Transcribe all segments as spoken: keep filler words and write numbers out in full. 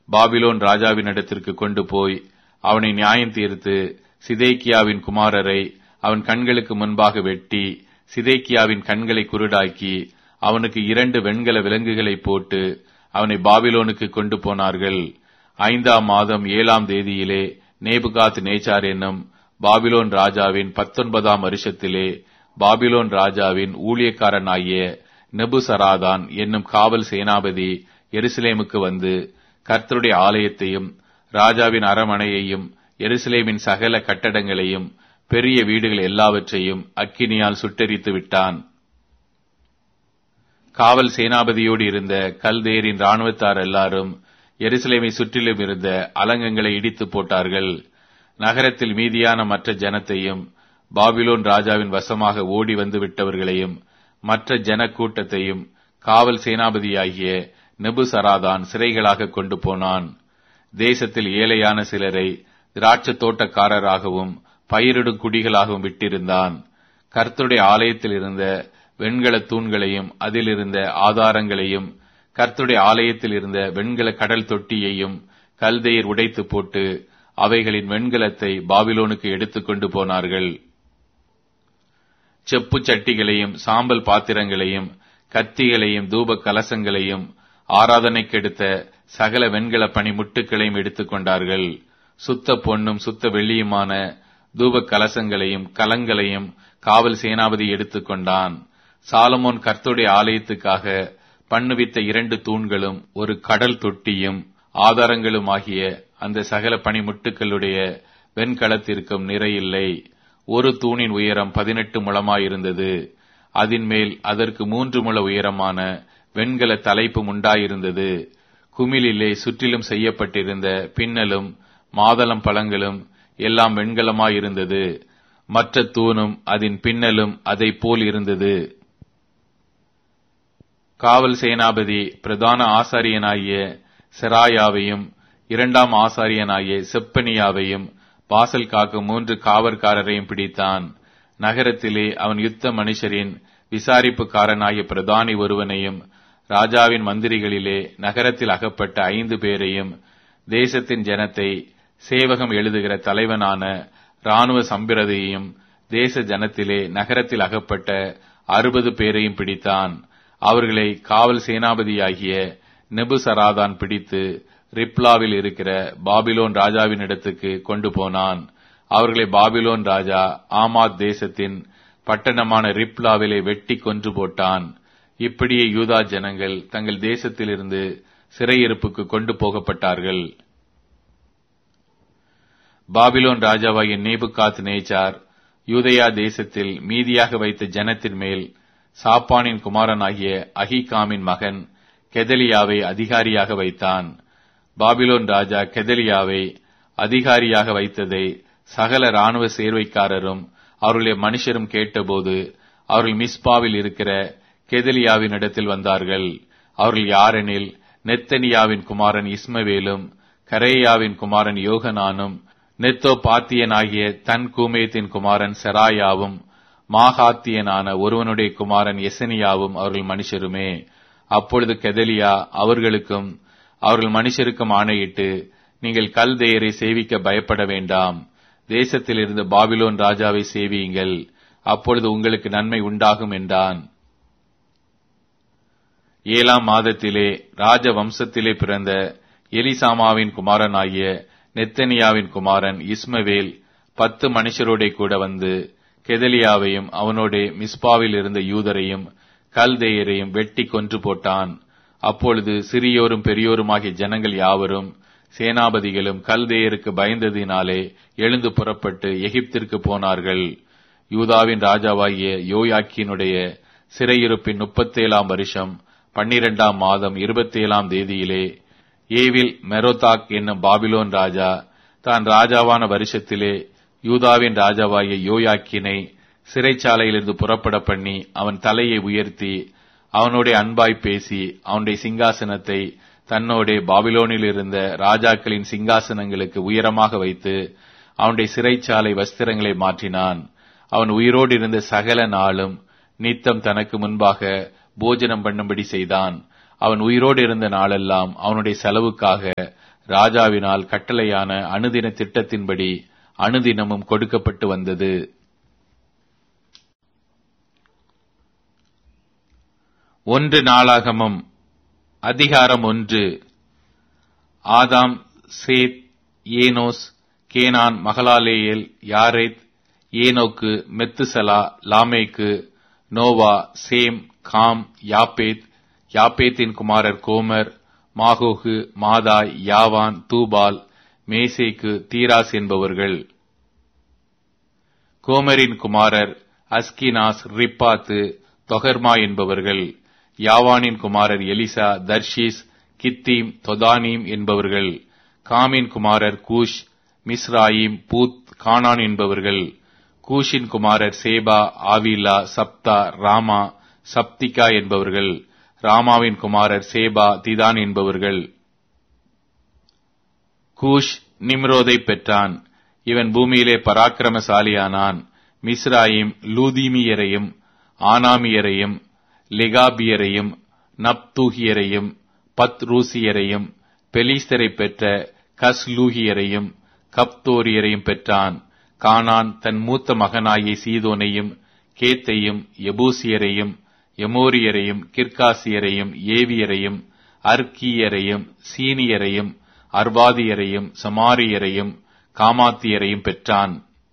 Babylon ராஜாவினிடத்திற்கு கொண்டு போய் அவனை நியாயம் தீர்த்து சிதேக்கியாவின் குமாரரை அவன் கண்களுக்கு முன்பாக வெட்டி சிதேக்கியாவின் கண்களை குருடாக்கி அவனுக்கு இரண்டு வெண்கல விலங்குகளை போட்டு அவனை பாபிலோனுக்கு கொண்டு போனார்கள். ஐந்தாம் மாதம் ஏழாம் தேதியிலே நேபுகாத் நேச்சார் என்னும் பாபிலோன் ராஜாவின் பத்தொன்பதாம் வருஷத்திலே பாபிலோன் ராஜாவின் ஊழியக்காரனாகிய நெபுசராதான் என்னும் காவல் சேனாபதி எருசலேமுக்கு வந்து கர்த்தருடைய ஆலயத்தையும் ராஜாவின் அரமனையையும் எருசலேமின் சகல கட்டடங்களையும் பெரிய வீடுகள் எல்லாவற்றையும் அக்கினியால் சுட்டெரித்து விட்டான். காவல் சேனாபதியோடு இருந்த கல்தேரின் இராணுவத்தார் எல்லாரும் எருசலேமை சுற்றிலும் இருந்த அலங்கங்களை இடித்து போட்டார்கள். நகரத்தில் மீதியான மற்ற ஜனத்தையும் பாபிலோன் ராஜாவின் வசமாக ஓடி வந்து விட்டவர்களையும் மற்ற ஜன கூட்டத்தையும் காவல் சேனாபதியாகிய நெபுசராதான் சிறைகளாக கொண்டு போனான். தேசத்தில் ஏழையான சிலரை திராட்சை தோட்டக்காரராகவும் பயிரிடும் குடிகளாகவும் விட்டிருந்தான். கர்த்தருடைய ஆலயத்தில் இருந்த வெண்கல தூண்களையும் அதில் இருந்த ஆதாரங்களையும் கர்த்தருடைய ஆலயத்தில் இருந்த வெண்கல கடல் தொட்டியையும் கல்தேயர் உடைத்து போட்டு அவைகளின் வெண்கலத்தை பாபிலோனுக்கு எடுத்துக் கொண்டு போனார்கள். செப்பு சட்டிகளையும் சாம்பல் பாத்திரங்களையும் கத்திகளையும் தூப கலசங்களையும் ஆராதனைக்கெடுத்த சகல வெண்கல பனிமுட்டுகளையும் எடுத்துக் கொண்டார்கள். சுத்த பொன்னும் சுத்த வெள்ளியுமான தூப கலசங்களையும் கலங்களையும் காவல் சேனாபதி எடுத்துக் கொண்டான். சாலமோன் கர்த்தருடைய ஆலயத்துக்காக பண்ணுவித்த இரண்டு தூண்களும் ஒரு கடல் தொட்டியும் ஆதாரங்களும் ஆகிய அந்த சகல பனிமுட்டுக்களுடைய வெண்கலத்திற்கும் நிறையில்லை. ஒரு தூணின் உயரம் பதினெட்டு முழமாயிருந்தது. அதன் மேல் அதற்கு மூன்று முழ உயரமான வெண்கல தலைப்பும் உண்டாயிருந்தது. குமிழிலே சுற்றிலும் செய்யப்பட்டிருந்த பின்னலும் மாதளம் பழங்களும் எல்லாம் வெண்கலமாயிருந்தது. மற்ற தூணும் அதன் பின்னலும் அதை போல் இருந்தது. காவல் சேனாபதி பிரதான ஆசாரியனாகிய செராயாவையும் இரண்டாம் ஆசாரியனாகிய செப்பனியாவையும் வாசல் காக்கும் மூன்று காவற்காரரையும் பிடித்தான். நகரத்திலே அவன் யுத்த மனுஷரின் விசாரிப்புக்காரனாகிய பிரதானி ஒருவனையும் ராஜாவின் மந்திரிகளிலே நகரத்தில் அகப்பட்ட ஐந்து பேரையும் தேசத்தின் ஜனத்தை சேவகம் எழுதுகிற தலைவனான இராணுவ சம்பிரதியையும் தேச ஜனத்திலே நகரத்தில் அகப்பட்ட அறுபது பேரையும் பிடித்தான். அவர்களை காவல் சேனாபதியாகிய நெபுசராதான் பிடித்து ரிப்லாவில் இருக்கிற பாபிலோன் ராஜாவின் இடத்துக்கு கொண்டு போனான். அவர்களை பாபிலோன் ராஜா ஆமாத் தேசத்தின் பட்டணமான ரிப்லாவிலே வெட்டி கொன்று போட்டான். இப்படியே யூதா ஜனங்கள் தங்கள் தேசத்திலிருந்து சிறையிருப்புக்கு கொண்டு போகப்பட்டார்கள். பாபிலோன் ராஜாவாகிய நேபுகாத் நேச்சார் யூதேயா தேசத்தில் மீதியாக வைத்த ஜனத்தின் மேல் சாப்பானின் குமாரனாகிய அஹீகாமின் மகன் கெதலியாவை அதிகாரியாக வைத்தான். பாபிலோன் ராஜா கெதலியாவை அதிகாரியாக வைத்ததை சகல இராணுவ சேர்வைக்காரரும் அவர்களுடைய மனுஷரும் கேட்டபோது அவர்கள் மிஸ்பாவில் இருக்கிற கெதலியாவின் இடத்தில் வந்தார்கள். அவர்கள் யாரெனில் நெத்தனியாவின் குமாரன் இஸ்மவேலும் கரேயாவின் குமாரன் யோகனானும் நெத்தோ பாத்தியனாகிய தன் கூமேத்தின் குமாரன் செராயாவும் மாகாத்தியனான ஒருவனுடைய குமாரன் எசனியாவும் அவர்கள் மனுஷருமே. அப்பொழுது கெதலியா அவர்களுக்கும் அவர்கள் மனுஷருக்கும் ஆணையிட்டு, நீங்கள் கல்தேயரை சேவிக்க பயப்பட வேண்டாம், தேசத்தில் இருந்து பாபிலோன் ராஜாவை சேவியுங்கள், அப்பொழுது உங்களுக்கு நன்மை உண்டாகும் என்றான். ஏழாம் மாதத்திலே ராஜ வம்சத்திலே பிறந்த எலிசாமாவின் குமாரனாகிய நெத்தனியாவின் குமாரன் இஸ்மவேல் பத்து மனுஷரோட கூட வந்து கெதலியாவையும் அவனோட மிஸ்பாவில் இருந்த யூதரையும் கல்தேயரையும் வெட்டி கொன்று போட்டான். அப்பொழுது சிறியோரும் பெரியோருமாகிய ஜனங்கள் யாவரும் சேனாபதிகளும் கல்தேயருக்கு பயந்ததினாலே எழுந்து புறப்பட்டு எகிப்திற்கு போனார்கள். யூதாவின் ராஜாவாகிய யோயாக்கினுடைய சிறையிருப்பின் முப்பத்தேழாம் வருஷம் பன்னிரண்டாம் மாதம் இருபத்தேழாம் தேதியிலே ஏவில் மெரோதாக் என்னும் பாபிலோன் ராஜா தான் ராஜாவான வருஷத்திலே யூதாவின் ராஜாவாகிய யோயாக்கினை சிறைச்சாலையிலிருந்து புறப்பட பண்ணி அவன் தலையை உயர்த்தி அவனுடைய அன்பாய் பேசி அவனுடைய சிங்காசனத்தை தன்னோடே பாபிலோனில் இருந்த ராஜாக்களின் சிங்காசனங்களுக்கு உயரமாக வைத்து அவனுடைய சிறைச்சாலை வஸ்திரங்களை மாற்றினான். அவன் உயிரோடு இருந்த சகல நாளும் நித்தம் தனக்கு முன்பாக போஜனம் பண்ணும்படி செய்தான். அவன் உயிரோடு இருந்த நாளெல்லாம் அவனுடைய செலவுக்காக ராஜாவினால் கட்டளையான அனுதின திட்டத்தின்படி அனுதினமும் கொடுக்கப்பட்டு வந்தது. ஒன்று நாளாகமம் அதிகாரம் ஒன்று. ஆதாம், சேத், ஏனோஸ், கேனான், மகலாலேயேல், யாரேத், ஏனோக்கு, மெத்துசலா, லாமேக்கு, நோவா, சேம், காம், யாப்பேத், யாப்பேத்தின் குமாரர் கோமர், மாகோகு, மாதாய், யாவான், தூபால், மேசேக்கு, தீராஸ் என்பவர்கள். கோமரின் குமாரர் அஸ்கினாஸ், ரிப்பாத்து, தொகர்மா என்பவர்கள். யாவானின் குமாரர் எலிசா, தர்ஷீஸ், கித்தீம், தொதானீம் என்பவர்கள். காமின் குமாரர் கூஷ், மிஸ்ராயிம், பூத், கானான் என்பவர்கள். கூஷின் குமாரர் சேபா, ஆவிலா, சப்தா, ராமா, சப்திகா என்பவர்கள். ராமாவின் குமாரர் சேபா, திதான் என்பவர்கள். கூஷ் நிம்ரோதை பெற்றான். இவன் பூமியிலே பராக்கிரமசாலியானான். மிஸ்ராயிம் லூதீமியரையும் ஆனாமியரையும் லெகாபியரையும் நப்தூகியரையும் பத்ரூசியரையும் பெலிஸ்தரை பெற்ற கஸ்லூகியரையும் கப்தோரியரையும் பெற்றான். கானான் தன் மூத்த மகனாகிய சீதோனையும் கேத்தையும் எபூசியரையும் எமோரியரையும் கிர்காசியரையும் ஏவியரையும் அர்க்கியரையும் சீனியரையும் அர்வாதியரையும் சமாரியரையும் காமாத்தியரையும் பெற்றான்.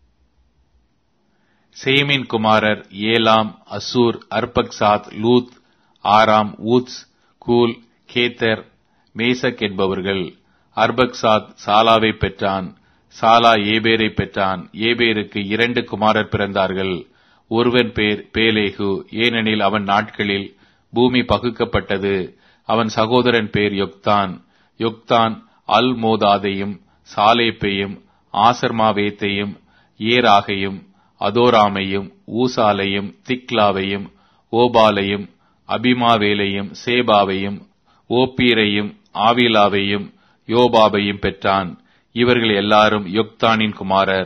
சேமின் குமாரர் ஏலாம், அசூர், அர்பக்சாத், லூத், ஆராம், ஊத்ஸ், கூல், கேத்தர், மேசக் என்பவர்கள். அர்பக்சாத் சாலாவை பெற்றான். சாலா ஏபேரை பெற்றான். ஏபேருக்கு இரண்டு குமாரர் பிறந்தார்கள். ஒருவன் பேர் பேலேகு, ஏனெனில் அவன் நாட்களில் பூமி பகுக்கப்பட்டது. அவன் சகோதரன் பேர் யொக்தான். யொக்தான் அல் மோதாதையும் சாலேப்பையும் ஆசர்மாவேத்தையும் ஏராகையும் அதோராமையும் ஊசாலையும் திக்லாவையும் ஓபாலையும் அபிமாவேலையும் சேபாவையும் ஓப்பீரையும் ஆவிலாவையும் யோபாபையும் பெற்றான். இவர்கள் எல்லாரும் யொக்தானின் குமாரர்.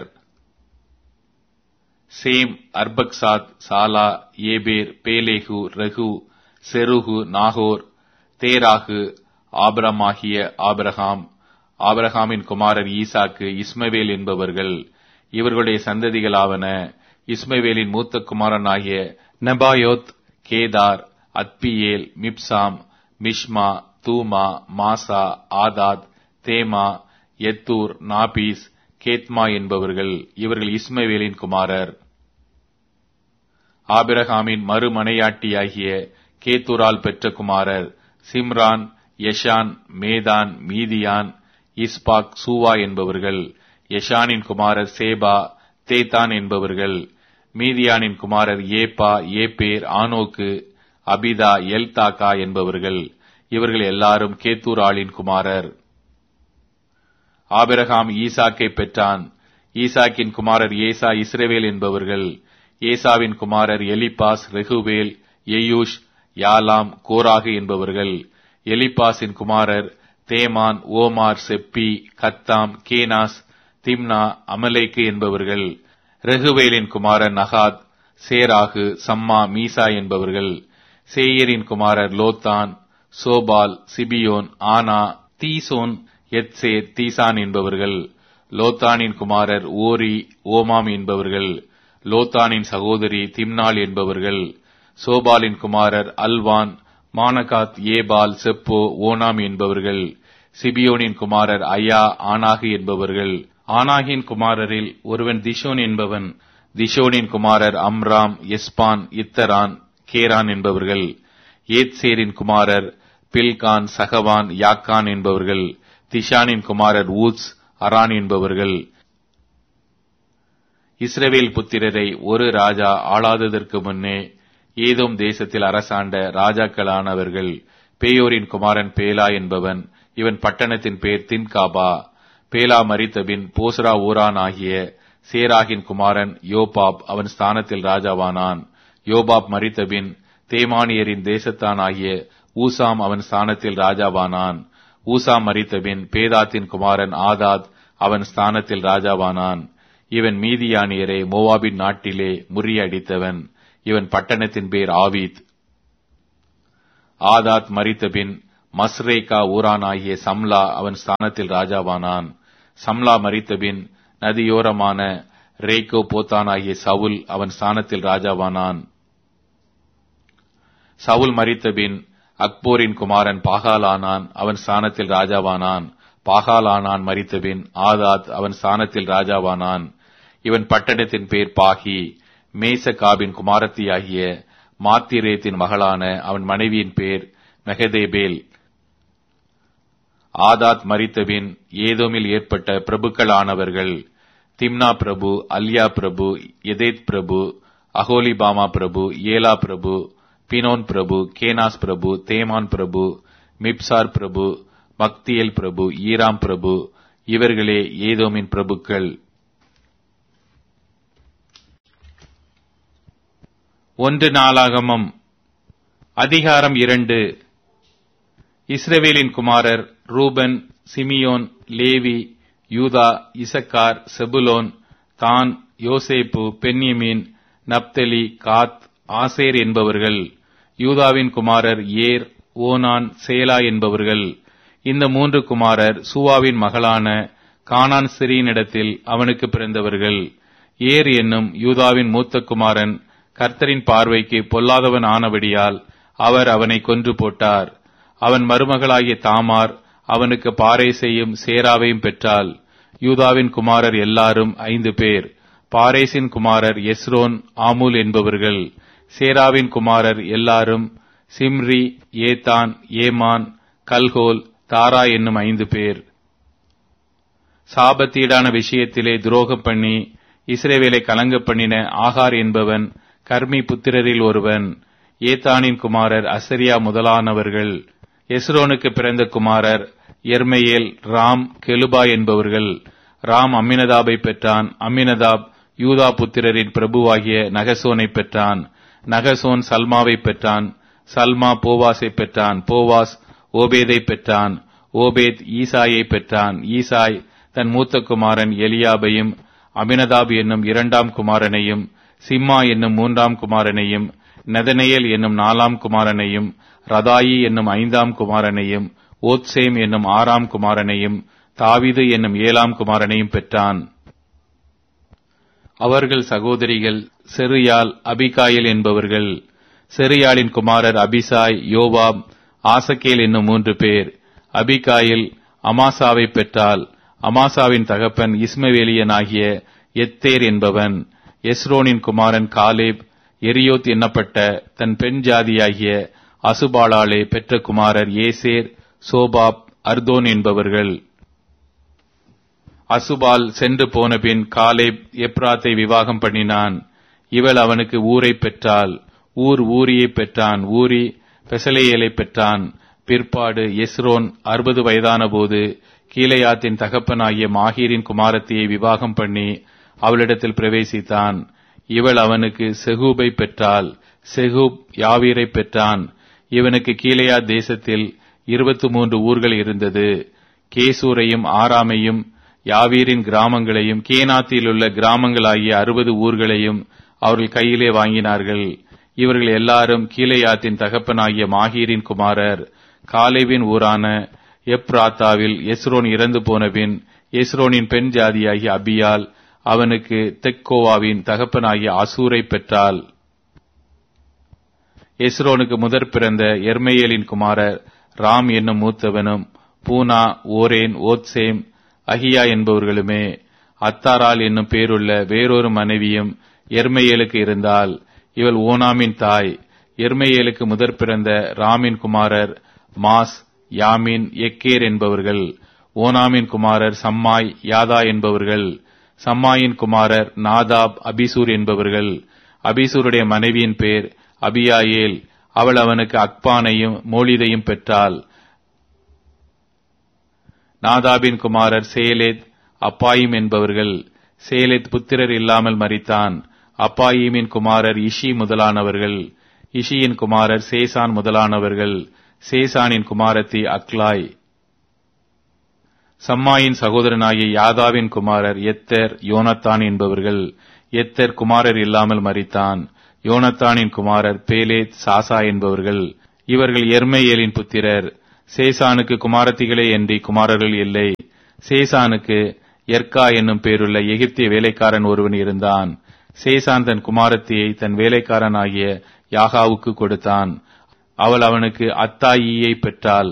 சேம், அர்பக்சாத், சாலா, ஏபேர், பேலேகு, ரகு, செருகு, நாகோர், தேராகு, ஆபிரமாகிய ஆபிரகாம். ஆபிரகாமின் குமாரர் ஈசாக்கு, இஸ்மவேல் என்பவர்கள். இவர்களுடைய சந்ததிகளாவன: இஸ்மவேலின் மூத்த குமாரனாகிய நெபாயோத், கேதார், அத்பியேல், மிப்சாம், மிஷ்மா, தூமா, மாசா, ஆதாத், தேமா, எத்தூர், நாபீஸ், கேத்மா என்பவர்கள். இவர்கள் இஸ்மவேலின் குமாரர். ஆபிரகாமின் மறுமனையாட்டியாகிய கேத்தூரால் பெற்ற குமாரர் சிம்ரான், யஷான், மேதான், மீதியான், இஸ்பாக், சூவா என்பவர்கள். யஷானின் குமாரர் சேபா, தேதான் என்பவர்கள். மீதியானின் குமாரர் ஏப்பா, ஏப்பேர், ஆனோக்கு, அபிதா, எல்தாக்கா என்பவர்கள். இவர்கள் எல்லாரும் கேத்தூராளின் குமாரர். ஆபிரகாம் ஈசாக்கை பெற்றான். ஈசாக்கின் குமாரர் ஏசா, இஸ்ரவேல் என்பவர்கள். ஏசாவின் குமாரர் எலிப்பாஸ், ரெகுவேல், எயூஷ், யாலாம், கோராகு என்பவர்கள். எலிப்பாசின் குமாரர் தேமான், ஓமார், செப்பி, கத்தாம், கேனாஸ், திம்னா, அமலேக்கு என்பவர்கள். ரெகுவேலின் குமாரர் நகாத், சேராகு, சம்மா, மீசா என்பவர்கள். சேயரின் குமாரர் லோத்தான், சோபால், சிபியோன், ஆனா, தீசோன், எத்சேர், தீசான் என்பவர்கள். லோத்தானின் குமாரர் ஓரி, ஓமாம் என்பவர்கள். லோத்தானின் சகோதரி திம்னாள் என்பவர்கள். சோபாலின் குமாரர் அல்வான், மானகாத், ஏபால், செப்போ, ஓனாம் என்பவர்கள். சிபியோனின் குமாரர் ஐயா, ஆனாகு என்பவர்கள். ஆனாகின் குமாரரில் ஒருவன் திஷோன் என்பவன். திஷோனின் குமாரர் அம்ராம், எஸ்பான், இத்தரான், கேரான் என்பவர்கள். ஏத்சேரின் குமாரர் பில்கான், சகவான், யாக்கான் என்பவர்கள். திஷானின் குமாரர் ஊத்ஸ், அரான் என்பவர்கள். இஸ்ரவேல் புத்திரரை ஒரு ராஜா ஆளாததற்கு முன்னே ஏதோம் தேசத்தில் அரசாண்ட ராஜாக்களானவர்கள். பேயோரின் குமாரன் பேலா என்பவன். இவன் பட்டணத்தின் பேர் தின்காபா. பேலா மரித்தபின் போஸ்ரா ஊரான் ஆகிய சேராகின் குமாரன் யோபாப் அவன் ஸ்தானத்தில் ராஜாவானான். யோபாப் மரித்தபின் தேமானியரின் தேசத்தான் ஆகிய ஊசாம் அவன் ஸ்தானத்தில் ராஜாவானான். ஊசாம் மரித்தபின் பேதாத்தின் குமாரன் ஆதாத் அவன் ஸ்தானத்தில் ராஜாவானான். இவன் மீதியானியரை மோவாபின் நாட்டிலே முறியடித்தவன். இவன் பட்டணத்தின் பேர் ஆவீத். ஆதாத் மரித்தபின் மஸ்ரேக்கா ஊரானாகிய சம்லா அவன் ஸ்தானத்தில் ராஜாவானான். சம்லா மரித்தபின் நதியோரமான ரேக்கோ போத்தானாகிய சவுல் அவன் ஸ்தானத்தில் ராஜாவானான். சவுல் மரித்தபின் அக்போரின் குமாரன் பாகாலானான் அவன் ஸ்தானத்தில் ராஜாவானான். பாகாலானான் மரித்தபின் ஆதாத் அவன் ஸ்தானத்தில் ராஜாவானான். இவன் பட்டணத்தின் பேர் பாகி. மேசகாபின் குமாரத்தியாகிய மாத்திரேத்தின் மகளான அவன் மனைவியின் பேர் மெகதேபேல். ஆதாத் மரித்தபின் ஏதோமில் ஏற்பட்ட பிரபுக்களானவர்கள் திம்னா பிரபு, அல்யா பிரபு, எதேத் பிரபு, அகோலிபாமா பிரபு, ஏலா பிரபு, பினோன் பிரபு, கேனாஸ் பிரபு, தேமான் பிரபு, மிப்சார் பிரபு, மக்தியேல் பிரபு, ஈராம் பிரபு. இவர்களே ஏதோமின் பிரபுக்கள். ஒன்று நாளாகமம் அதிகாரம் இரண்டு. இஸ்ரவேலின் குமாரர் ரூபன், சிமியோன், லேவி, யூதா, இசக்கார், செபுலோன், தான், யோசேப்பு, பென்யமீன், நப்தலி, காத், ஆசேர் என்பவர்கள். யூதாவின் குமாரர் ஏர், ஓனான், சேலா என்பவர்கள். இந்த மூன்று குமாரர் சூவாவின் மகளான கானான் ஸ்திரீயினிடத்தில் அவனுக்கு பிறந்தவர்கள். ஏர் என்னும் யூதாவின் மூத்த குமாரன் கர்த்தரின் பார்வைக்கு பொல்லாதவன் ஆனபடியால் அவர் அவனை கொன்று போட்டார். அவன் மருமகளாகிய தாமார் அவனுக்கு பாரேசையும் சேராவையும் பெற்றாள். யூதாவின் குமாரர் எல்லாரும் ஐந்து பேர். பாரேசின் குமாரர் எஸ்ரோன், ஆமூல் என்பவர்கள். சேராவின் குமாரர் எல்லாரும் சிம்ரி, ஏதான், ஏமான், கல்கோல், தாரா என்னும் ஐந்து பேர். சாபத்தீடான விஷயத்திலே துரோகம் பண்ணி இஸ்ரவேலை கலங்க பண்ணின ஆகார் என்பவன் கர்மி புத்திரரில் ஒருவன். ஏத்தானின் குமாரர் அசரியா முதலானவர்கள். எஸ்ரோனுக்கு பிறந்த குமாரர் எர்மெயேல், ராம், கெலுபா என்பவர்கள். ராம் அம்மினதாபை பெற்றான். அம்மினதாப் யூதா புத்திரரின் பிரபுவாகிய நகசோனை பெற்றான். நகசோன் சல்மாவை பெற்றான். சல்மா போவாஸை பெற்றான். போவாஸ் ஓபேதை பெற்றான். ஓபேத் ஈசாயை பெற்றான். ஈசாய் தன் மூத்த குமாரன் எலியாபையும், அமினதாப் என்னும் இரண்டாம் குமாரனையும், சிம்மா என்னும் மூன்றாம் குமாரனையும், நெதனேயேல் என்னும் நாலாம் குமாரனையும், ரதாயி என்னும் ஐந்தாம் குமாரனையும், ஓத்சேம் என்னும் ஆறாம் குமாரனையும், தாவீது என்னும் ஏழாம் குமாரனையும் பெற்றான். அவர்கள் சகோதரிகள் செருயால், அபிகாயில் என்பவர்கள். செருயாளின் குமாரர் அபிசாய், யோவாப், ஆசகேல் என்னும் மூன்று பேர். அபிகாயில் அமாசாவை பெற்றால். அமாசாவின் தகப்பன் இஸ்மவேலியனாகிய எத்தேர் என்பவன். எஸ்ரோனின் குமாரன் காலேப் எரியோத் என்னப்பட்ட தன் பெண் ஜாதியாகிய அசுபாளாலே பெற்ற குமாரர் ஏசேர், சோபாப், அர்தோன் என்பவர்கள். அசுபால் சென்று போனபின் காலேப் எப்ராத்தை விவாகம் பண்ணினான். இவள் அவனுக்கு ஊரை பெற்றாள். ஊர் ஊரியை பெற்றான். ஊரி பெசலேயேலை பெற்றான். பிற்பாடு எஸ்ரோன் அறுபது வயதான போது கீலேயாத்தின் தகப்பனாகிய மாகீரின் குமாரத்தியை விவாகம் பண்ணி அவளிடத்தில் பிரவேசித்தான். இவள் அவனுக்கு செகூபை பெற்றாள். செகூப் யாவீரை பெற்றான். இவனுக்கு கீலேயாத் தேசத்தில் இருபத்தி மூன்று ஊர்கள் இருந்தது. கேசூரையும் ஆராமையும் யாவீரின் கிராமங்களையும் கேனாத்திலுள்ள கிராமங்களாகிய அறுபது ஊர்களையும் அவர்கள் கையிலே வாங்கினார்கள். இவர்கள் எல்லாரும் கீலேயாத்தின் தகப்பனாகிய மாகீரின் குமாரர். காலேவின் ஊரான எப்ராத்தாவில் எஸ்ரோன் இறந்து போனபின் எஸ்ரோனின் பெண் ஜாதியாகிய அபியால் அவனுக்கு தெக்கோவாவின் தகப்பனாகிய அசூரை பெற்றாள். எஸ்ரோனுக்கு முதற் பிறந்த எர்மெயேலின் குமாரர் ராம் என்னும் மூத்தவனும், பூனா, ஓரேன், ஓத்சேம், அகியா என்பவர்களுமே. அத்தாரால் என்னும் பேருள்ள வேறொரு மனைவியும் எர்மெயேலுக்கு இருந்தால். இவள் ஓனாமின் தாய். எர்மெயேலுக்கு முதற் பிறந்த ராமின் குமாரர் மாஸ், யாமின், எக்கேர் என்பவர்கள். ஓனாமின் குமாரர் சம்மாய், யாதா என்பவர்கள். சம்மாயின் குமாரர் நாதாப், அபிசூர் என்பவர்கள். அபிசூருடைய மனைவியின் பேர் அபியாயேல். அவள் அவனுக்கு அக்பானையும் மோலிதையும் பெற்றாள். நாதாபின் குமாரர் சேலேத், அப்பாயிம் என்பவர்கள். சேலேத் புத்திரர் இல்லாமல் மரித்தான். அப்பாயிமின் குமாரர் இஷி முதலானவர்கள். இஷியின் குமாரர் சேசான் முதலானவர்கள். சேசானின் குமாரத்தி அக்லாய். சம்மாயின் சகோதரனாகிய யாதாவின் குமாரர் எத்தர், யோனத்தான் என்பவர்கள். எத்தர் குமாரர் இல்லாமல் மரித்தான். யோனத்தானின் குமாரர் பேலேத், சாசா என்பவர்கள். இவர்கள் எர்மெயேலின் புத்திரர். சேசானுக்கு குமாரத்திகளே அன்றி குமாரர்கள் இல்லை. சேசானுக்கு எர்கா என்னும் பேருள்ள எகிப்திய வேலைக்காரன் ஒருவன் இருந்தான். சேசான் தன் குமாரத்தியை தன் வேலைக்காரனாகிய யாகாவுக்கு கொடுத்தான். அவள் அவனுக்கு அத்தாயியை பெற்றாள்.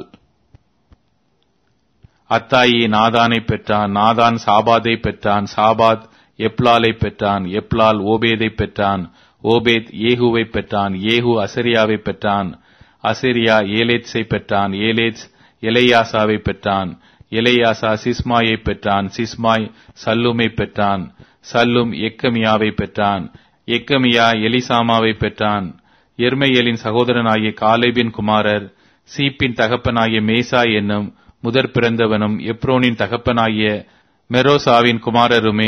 அத்தாயி நாதானை பெற்றான். நாதான் சாபாதை பெற்றான். சாபாத் எப்லாலை பெற்றான். எப்லால் ஓபேதை பெற்றான். ஓபேத் ஏகுவை பெற்றான். ஏகு அசரியாவை பெற்றான். அசரியா ஏலேத்ஸை பெற்றான். ஏலேத்ஸ் எலையாசாவை பெற்றான். எலையாசா சிஸ்மாயை பெற்றான். சிஸ்மாய் சல்லுமை பெற்றான். சல்லும் எக்கமியாவை பெற்றான். எக்கமியா எலிசாமாவை பெற்றான். எர்மையேலின் சகோதரனாகிய காலேபின் குமாரர் சீப்பின் தகப்பனாகிய மேசா என்னும் முதற் பிறந்தவனும் எப்ரோனின் தகப்பனாகிய மெரோசாவின் குமாரருமே.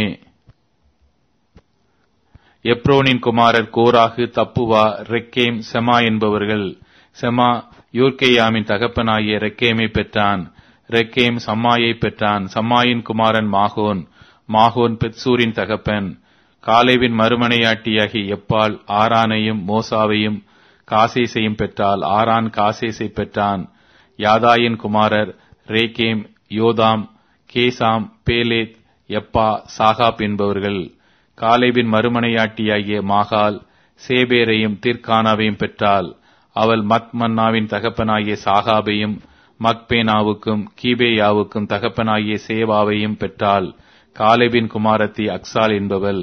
எப்ரோனின் குமாரர் கோராகு, தப்புவா, ரெக்கேம், செமா என்பவர்கள். செமா யூர்கேயாமின் தகப்பனாகிய ரெக்கேமை பெற்றான். ரெக்கேம் சம்மாயை பெற்றான். சம்மாயின் குமாரன் மாகோன். மாகோன் பெத்சூரின் தகப்பன். காலேபின் மறுமனையாட்டியாகி எப்பால் ஆரானையும் மோசாவையும் காசேசையும் பெற்றால். ஆரான் காசேசை பெற்றான். யாதாயின் குமாரர் ரேகேம், யோதாம், கேசாம், பேலேத், எப்பா, சாகாப் என்பவர்கள். காலேபின் மறுமனையாட்டியாகிய மாகால் சேபேரையும் தீர்க்கானாவையும் பெற்றாள். அவள் மத் மன்னாவின் தகப்பனாகிய சாகாபையும் மக்பேனாவுக்கும் கீபேயாவுக்கும் தகப்பனாகிய சேவாவையும் பெற்றாள். காலேபின் குமாரத்தி அக்சால் என்பவள்.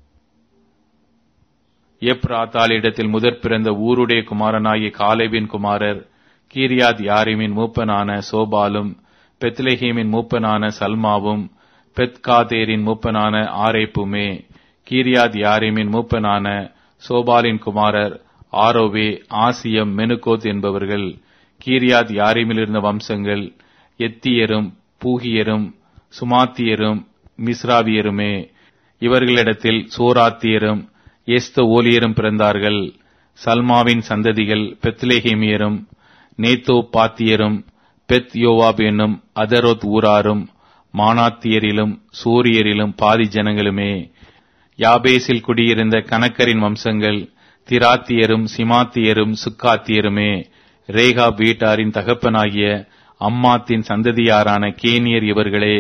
எப்ராத்தாள் இடத்தில் முதற் பிறந்த ஊருடைய குமாரனாகிய காலேபின் குமாரர் கீரியாத் யாரிமின் மூப்பனான சோபாலும், பெத்லெஹேமின் மூப்பனான சல்மாவும், பெத்காதேரின் மூப்பனான ஆரேப்புமே. கீரியாத் யாரிமின் மூப்பனான சோபாலின் குமாரர் ஆரோவே, ஆசியம், மெனுகோத் என்பவர்கள். கீரியாத் யாரிமிலிருந்த வம்சங்கள் எத்தியரும் பூகியரும் சுமாத்தியரும் மிஸ்ராவியருமே. இவர்களிடத்தில் சோராத்தியரும் எஸ்த ஓலியரும் பிறந்தார்கள். சல்மாவின் சந்ததிகள் பெத்லேஹேமியரும் நேத்தோ பாத்தியரும் பெத் யோவாப் என்னும் அதரோத் ஊராரும் மானாத்தியரிலும் சூரியரிலும் பாதி ஜனங்களுமே. யாபேசில் குடியிருந்த கணக்கரின் வம்சங்கள் திராத்தியரும் சிமாத்தியரும் சுக்காத்தியருமே. ரேகா வீட்டாரின் தகப்பனாகிய அம்மாத்தின் சந்ததியாரான கேனியர் இவர்களே.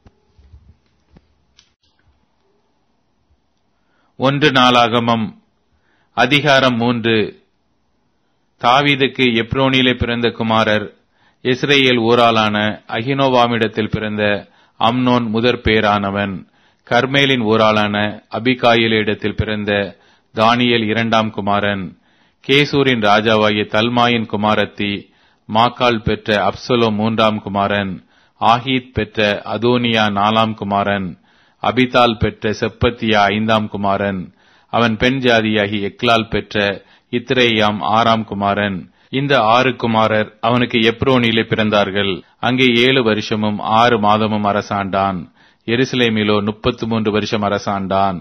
ஒன்று நாளாகமம் அதிகாரம் மூன்று. தாவீதுக்கு எப்ரோனிலே பிறந்த குமாரர் இஸ்ரேல் ஊராளான அகினோவாமிடத்தில் பிறந்த அம்னோன் முதற் பேரானவன். கர்மேலின் ஊராளான அபிகாயிலிடத்தில் பிறந்த தானியேல் இரண்டாம் குமாரன். கேசூரின் ராஜாவாகிய தல்மாயின் குமாரத்தி மாக்காள் பெற்ற அப்சலோம் மூன்றாம் குமாரன். ஆகீத் பெற்ற அதோனியா நாலாம் குமாரன். அபிதால் பெற்ற செப்பத்தியா ஐந்தாம் குமாரன். அவன் பெண் ஜாதியாகி எக்லால் பெற்ற இத்ரேயாம் ஆறாம் குமாரன். இந்த ஆறு குமாரர் அவனுக்கு எப்ரோனிலே பிறந்தார்கள். அங்கே ஏழு வருஷமும் ஆறு மாதமும் அரசாண்டான். எருசலேமிலோ முப்பத்து மூன்று வருஷம் அரசாண்டான்.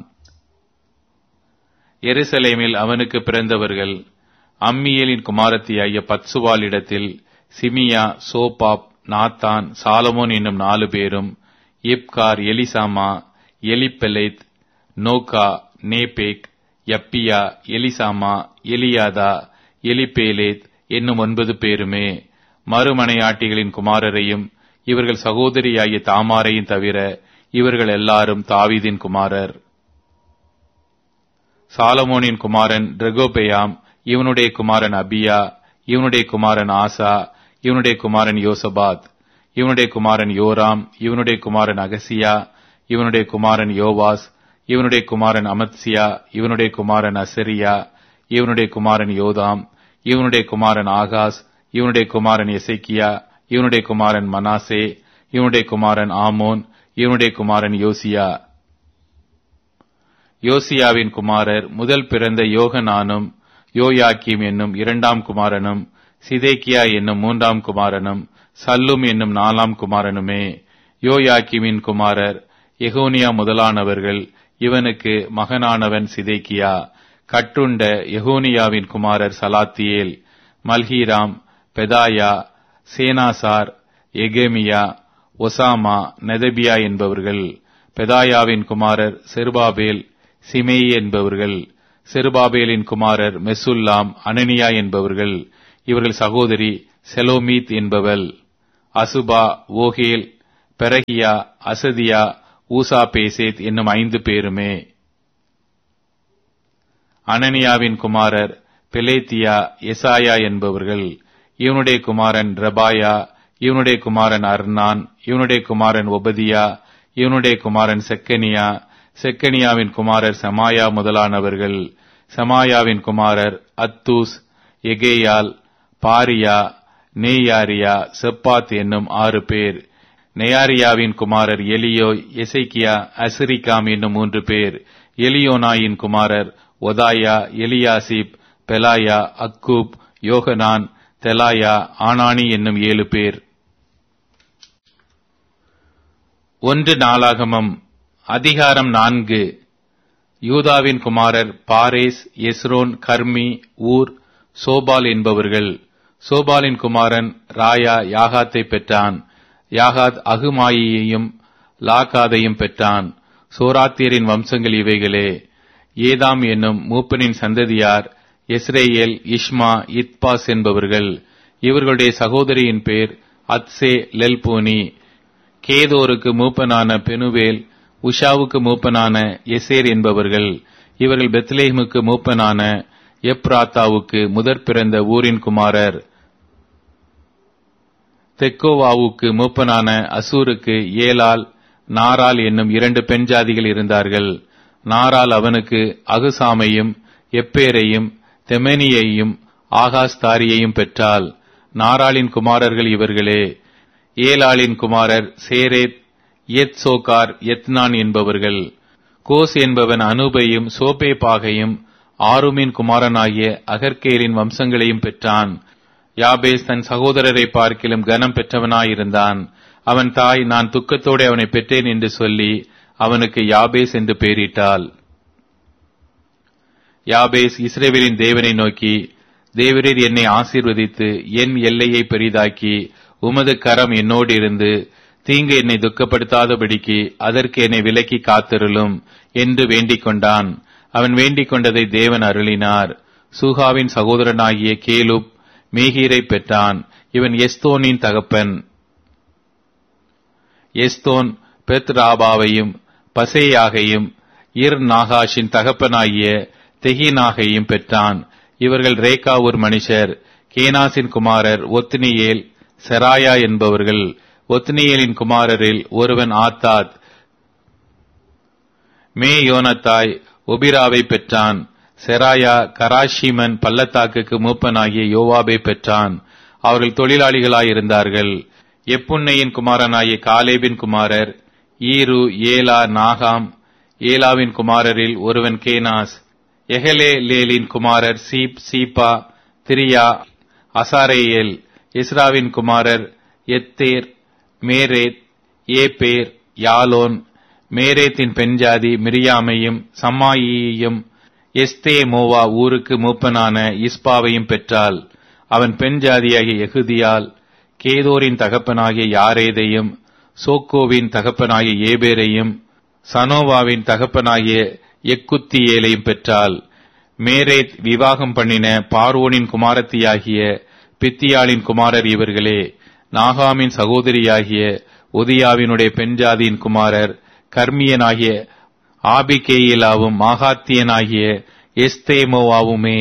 எருசலேமில் அவனுக்கு பிறந்தவர்கள் அம்மியேலின் குமாரத்தியாகிய பத்சுவால் இடத்தில் சிமியா, சோபாப், நாத்தான், சாலமோன் என்னும் நாலு பேரும், இப்கார், எலிசாமா, எலிப்பெலேத், நோகா, நேபேக், யப்பியா, எலிசாமா, எலியாதா, எலிபேலேத் என்னும் ஒன்பது பேருமே. மறுமனையாட்டிகளின் குமாரரையும் இவர்கள் சகோதரியாகிய தாமாரையும் தவிர இவர்கள் எல்லாரும் தாவீதின் குமாரர். சாலமோனின் குமாரன் ரெகோபெயாம், இவனுடைய குமாரன் அபியா, இவனுடைய குமாரன் ஆசா, இவனுடைய குமாரன் யோசபாத், இவனுடைய குமாரன் யோராம், இவனுடைய குமாரன் அகசியா, இவனுடைய குமாரன் யோவாஸ், இவனுடைய குமாரன் அமத்சியா, இவனுடைய குமாரன் அசரியா, இவனுடைய குமாரன் யோதாம், இவனுடைய குமாரன் ஆகாஸ், இவனுடைய குமாரன் எசேக்கியா, இவனுடைய குமாரன் மனாசே, இவனுடைய குமாரன் ஆமோன், இவனுடைய குமாரன் யோசியா. யோசியாவின் குமாரர் முதல் பிறந்த யோகனானும் யோயாக்கீம் என்னும் இரண்டாம் குமாரனும் சிதேக்கியா என்னும் மூன்றாம் குமாரனும் சல்லும் என்னும் நாலாம் குமாரனுமே. யோயாக்கீமின் குமாரர் எகோனியா முதலானவர்கள். இவனுக்கு மகனானவன் சிதேக்கியா. கட்டுண்ட எகோனியாவின் குமாரர் சலாத்தியேல், மல்ஹீராம், பெதாயா, சேனாசார், எகேமியா, ஒசாமா, நெதபியா என்பவர்கள். பெதாயாவின் குமாரர் செருபாபேல், சிமேயி என்பவர்கள். செருபாபேலின் குமாரர் மெசுல்லாம், அனனியா என்பவர்கள். இவர்கள் சகோதரி செலோமீத் என்பவள். அசுபா, ஓகேல், பெரகியா, அசதியா, ஊசா பேசேத் என்னும் ஐந்து பேருமே. அனனியாவின் குமாரர் பெலேத்தியா, எசாயா என்பவர்கள். இவனுடைய குமாரன் ரெபாயா, இவனுடைய குமாரன் அர்னான், இவனுடைய குமாரன் ஒபதியா, இவனுடைய குமாரன் செக்கனியா, செக்கனியாவின் குமாரர் சமாயா முதலானவர்கள். சமாயாவின் குமாரர் அத்தூஸ், எகேயால், பாரியா, நேயாரியா, செப்பாத் என்னும் ஆறு பேர். நெயாரியாவின் குமாரர் எலியோ, எசைக்கியா, அசிரிகாம் என்னும் மூன்று பேர். எலியோனாயின் குமாரர் ஒதாயா, எலியாசிப், பெலாயா, அக்கூப், யோகனான், தெலாயா, ஆனானி என்னும் ஏழு பேர். ஒன்று நாளாகமம் அதிகாரம் நான்கு. யூதாவின் குமாரர் பாரேஸ், எஸ்ரோன், கர்மி, ஊர், சோபால் என்பவர்கள். சோபாலின் குமாரன் ராயா யாகாத்தை பெற்றான். யாகாத் அகுமாயியையும் லாகாதையும் பெற்றான். சோராத்தியரின் வம்சங்கள் இவைகளே. ஏதாம் என்னும் மூப்பனின் சந்ததியார் எஸ்ரேயேல், இஷ்மா, இத்பாஸ் என்பவர்கள். இவர்களுடைய சகோதரியின் பேர் அத்சே லெல்பூனி. கேதோருக்கு மூப்பனான பெனுவேல், உஷாவுக்கு மூப்பனான எசேர் என்பவர்கள். இவர்கள் பெத்லேஹேமுக்கு மூப்பனான எப்ராத்தாவுக்கு முதற் பிறந்த ஊரின் குமாரர். தெக்கோவாவுக்கு மூப்பனான அசூருக்கு ஏலால், நாரால் என்னும் இரண்டு பெண் ஜாதிகள் இருந்தார்கள். நாரால் அவனுக்கு அகுசாமையும் எப்பேரையும் தெமெனியையும் ஆகாஸ்தாரியையும் பெற்றாள். நாராளின் குமாரர்கள் இவர்களே. ஏலாளின் குமாரர் சேரேத், எத்சோகார், எத்னான் என்பவர்கள். கோஸ் என்பவன் அனுபையும் சோபேபாகையும் ஆருமின் குமாரனாகிய அகர்கேலின் வம்சங்களையும் பெற்றான். யாபேஸ் தன் சகோதரரை பார்க்கிலும் கனம் பெற்றவனாயிருந்தான். அவன் தாய், நான் துக்கத்தோடு அவனை பெற்றேன் என்று சொல்லி அவனுக்கு யாபேஸ் என்று பெயரிட்டாள். யாபேஸ் இஸ்ரவேலின் தேவனை நோக்கி, தேவரீர் என்னை ஆசீர்வதித்து என் எல்லையை பெரிதாக்கி உமது கரம் என்னோடு இருந்து தீங்கு என்னை துக்கப்படுத்தாதபடிக்கு அதற்கு என்னை விலக்கி காத்திருளும் என்று வேண்டிக் கொண்டான். அவன் வேண்டிக் கொண்டதை தேவன் அருளினார். சூகாவின் சகோதரனாகிய கேலுப் மேகீரை பெற்றான். இவன் எஸ்தோனின் தகப்பன். எஸ்தோன் பெத்ராபாவையும் பசேயாகையும் இர் நாகாஷின் தகப்பனாகிய தெஹினாகையும் பெற்றான். இவர்கள் ரேகா ஊர் மனுஷர். கேனாசின் குமாரர் ஒத்னியேல், செராயா என்பவர்கள். ஒத்னியேலின் குமாரரில் ஒருவன் ஆத்தாத். மே யோனத்தாய் ஒபிராவை பெற்றான். செராயா கராஷிமன் பள்ளத்தாக்குக்கு மூப்பனாகிய யோவாபை பெற்றான். அவர்கள் தொழிலாளிகளாயிருந்தார்கள். எப்புன்னையின் குமாரனாகிய காலேபின் குமாரர் ஈரு, ஏலா, நாகாம். ஏலாவின் குமாரரில் ஒருவன் கேனாஸ். எஹலேலேலின் குமாரர் சீப், சீப்பா, திரியா, அசாரேயேல். இஸ்ராவின் குமாரர் எத்தேர், மேரேத், ஏபேர், யாலோன். மேரேத்தின் பெண்ஜாதி மிரியாமையும் சம்மாயியையும் எஸ்தேமோவா ஊருக்கு மூப்பனான இஸ்பாவையும் பெற்றாள். அவன் பெண் ஜாதியாகிய எகுதியால் கேதோரின் தகப்பனாகிய யாரேதையும், சோக்கோவின் தகப்பனாகிய ஏபேரையும், சனோவாவின் தகப்பனாகிய எக்குத்தியேலையும் பெற்றாள். மேரேத் விவாகம் பண்ணின பார்வோனின் குமாரத்தியாகிய பித்தியாளின் குமாரர் இவர்களே. நாகாமின் சகோதரியாகிய ஒதியாவினுடைய பெண்ஜாதியின் குமாரர் கர்மியனாகிய ஆபிகேயிலாவும் மாகாத்தியனாகிய எஸ்தேமோவாவுமே.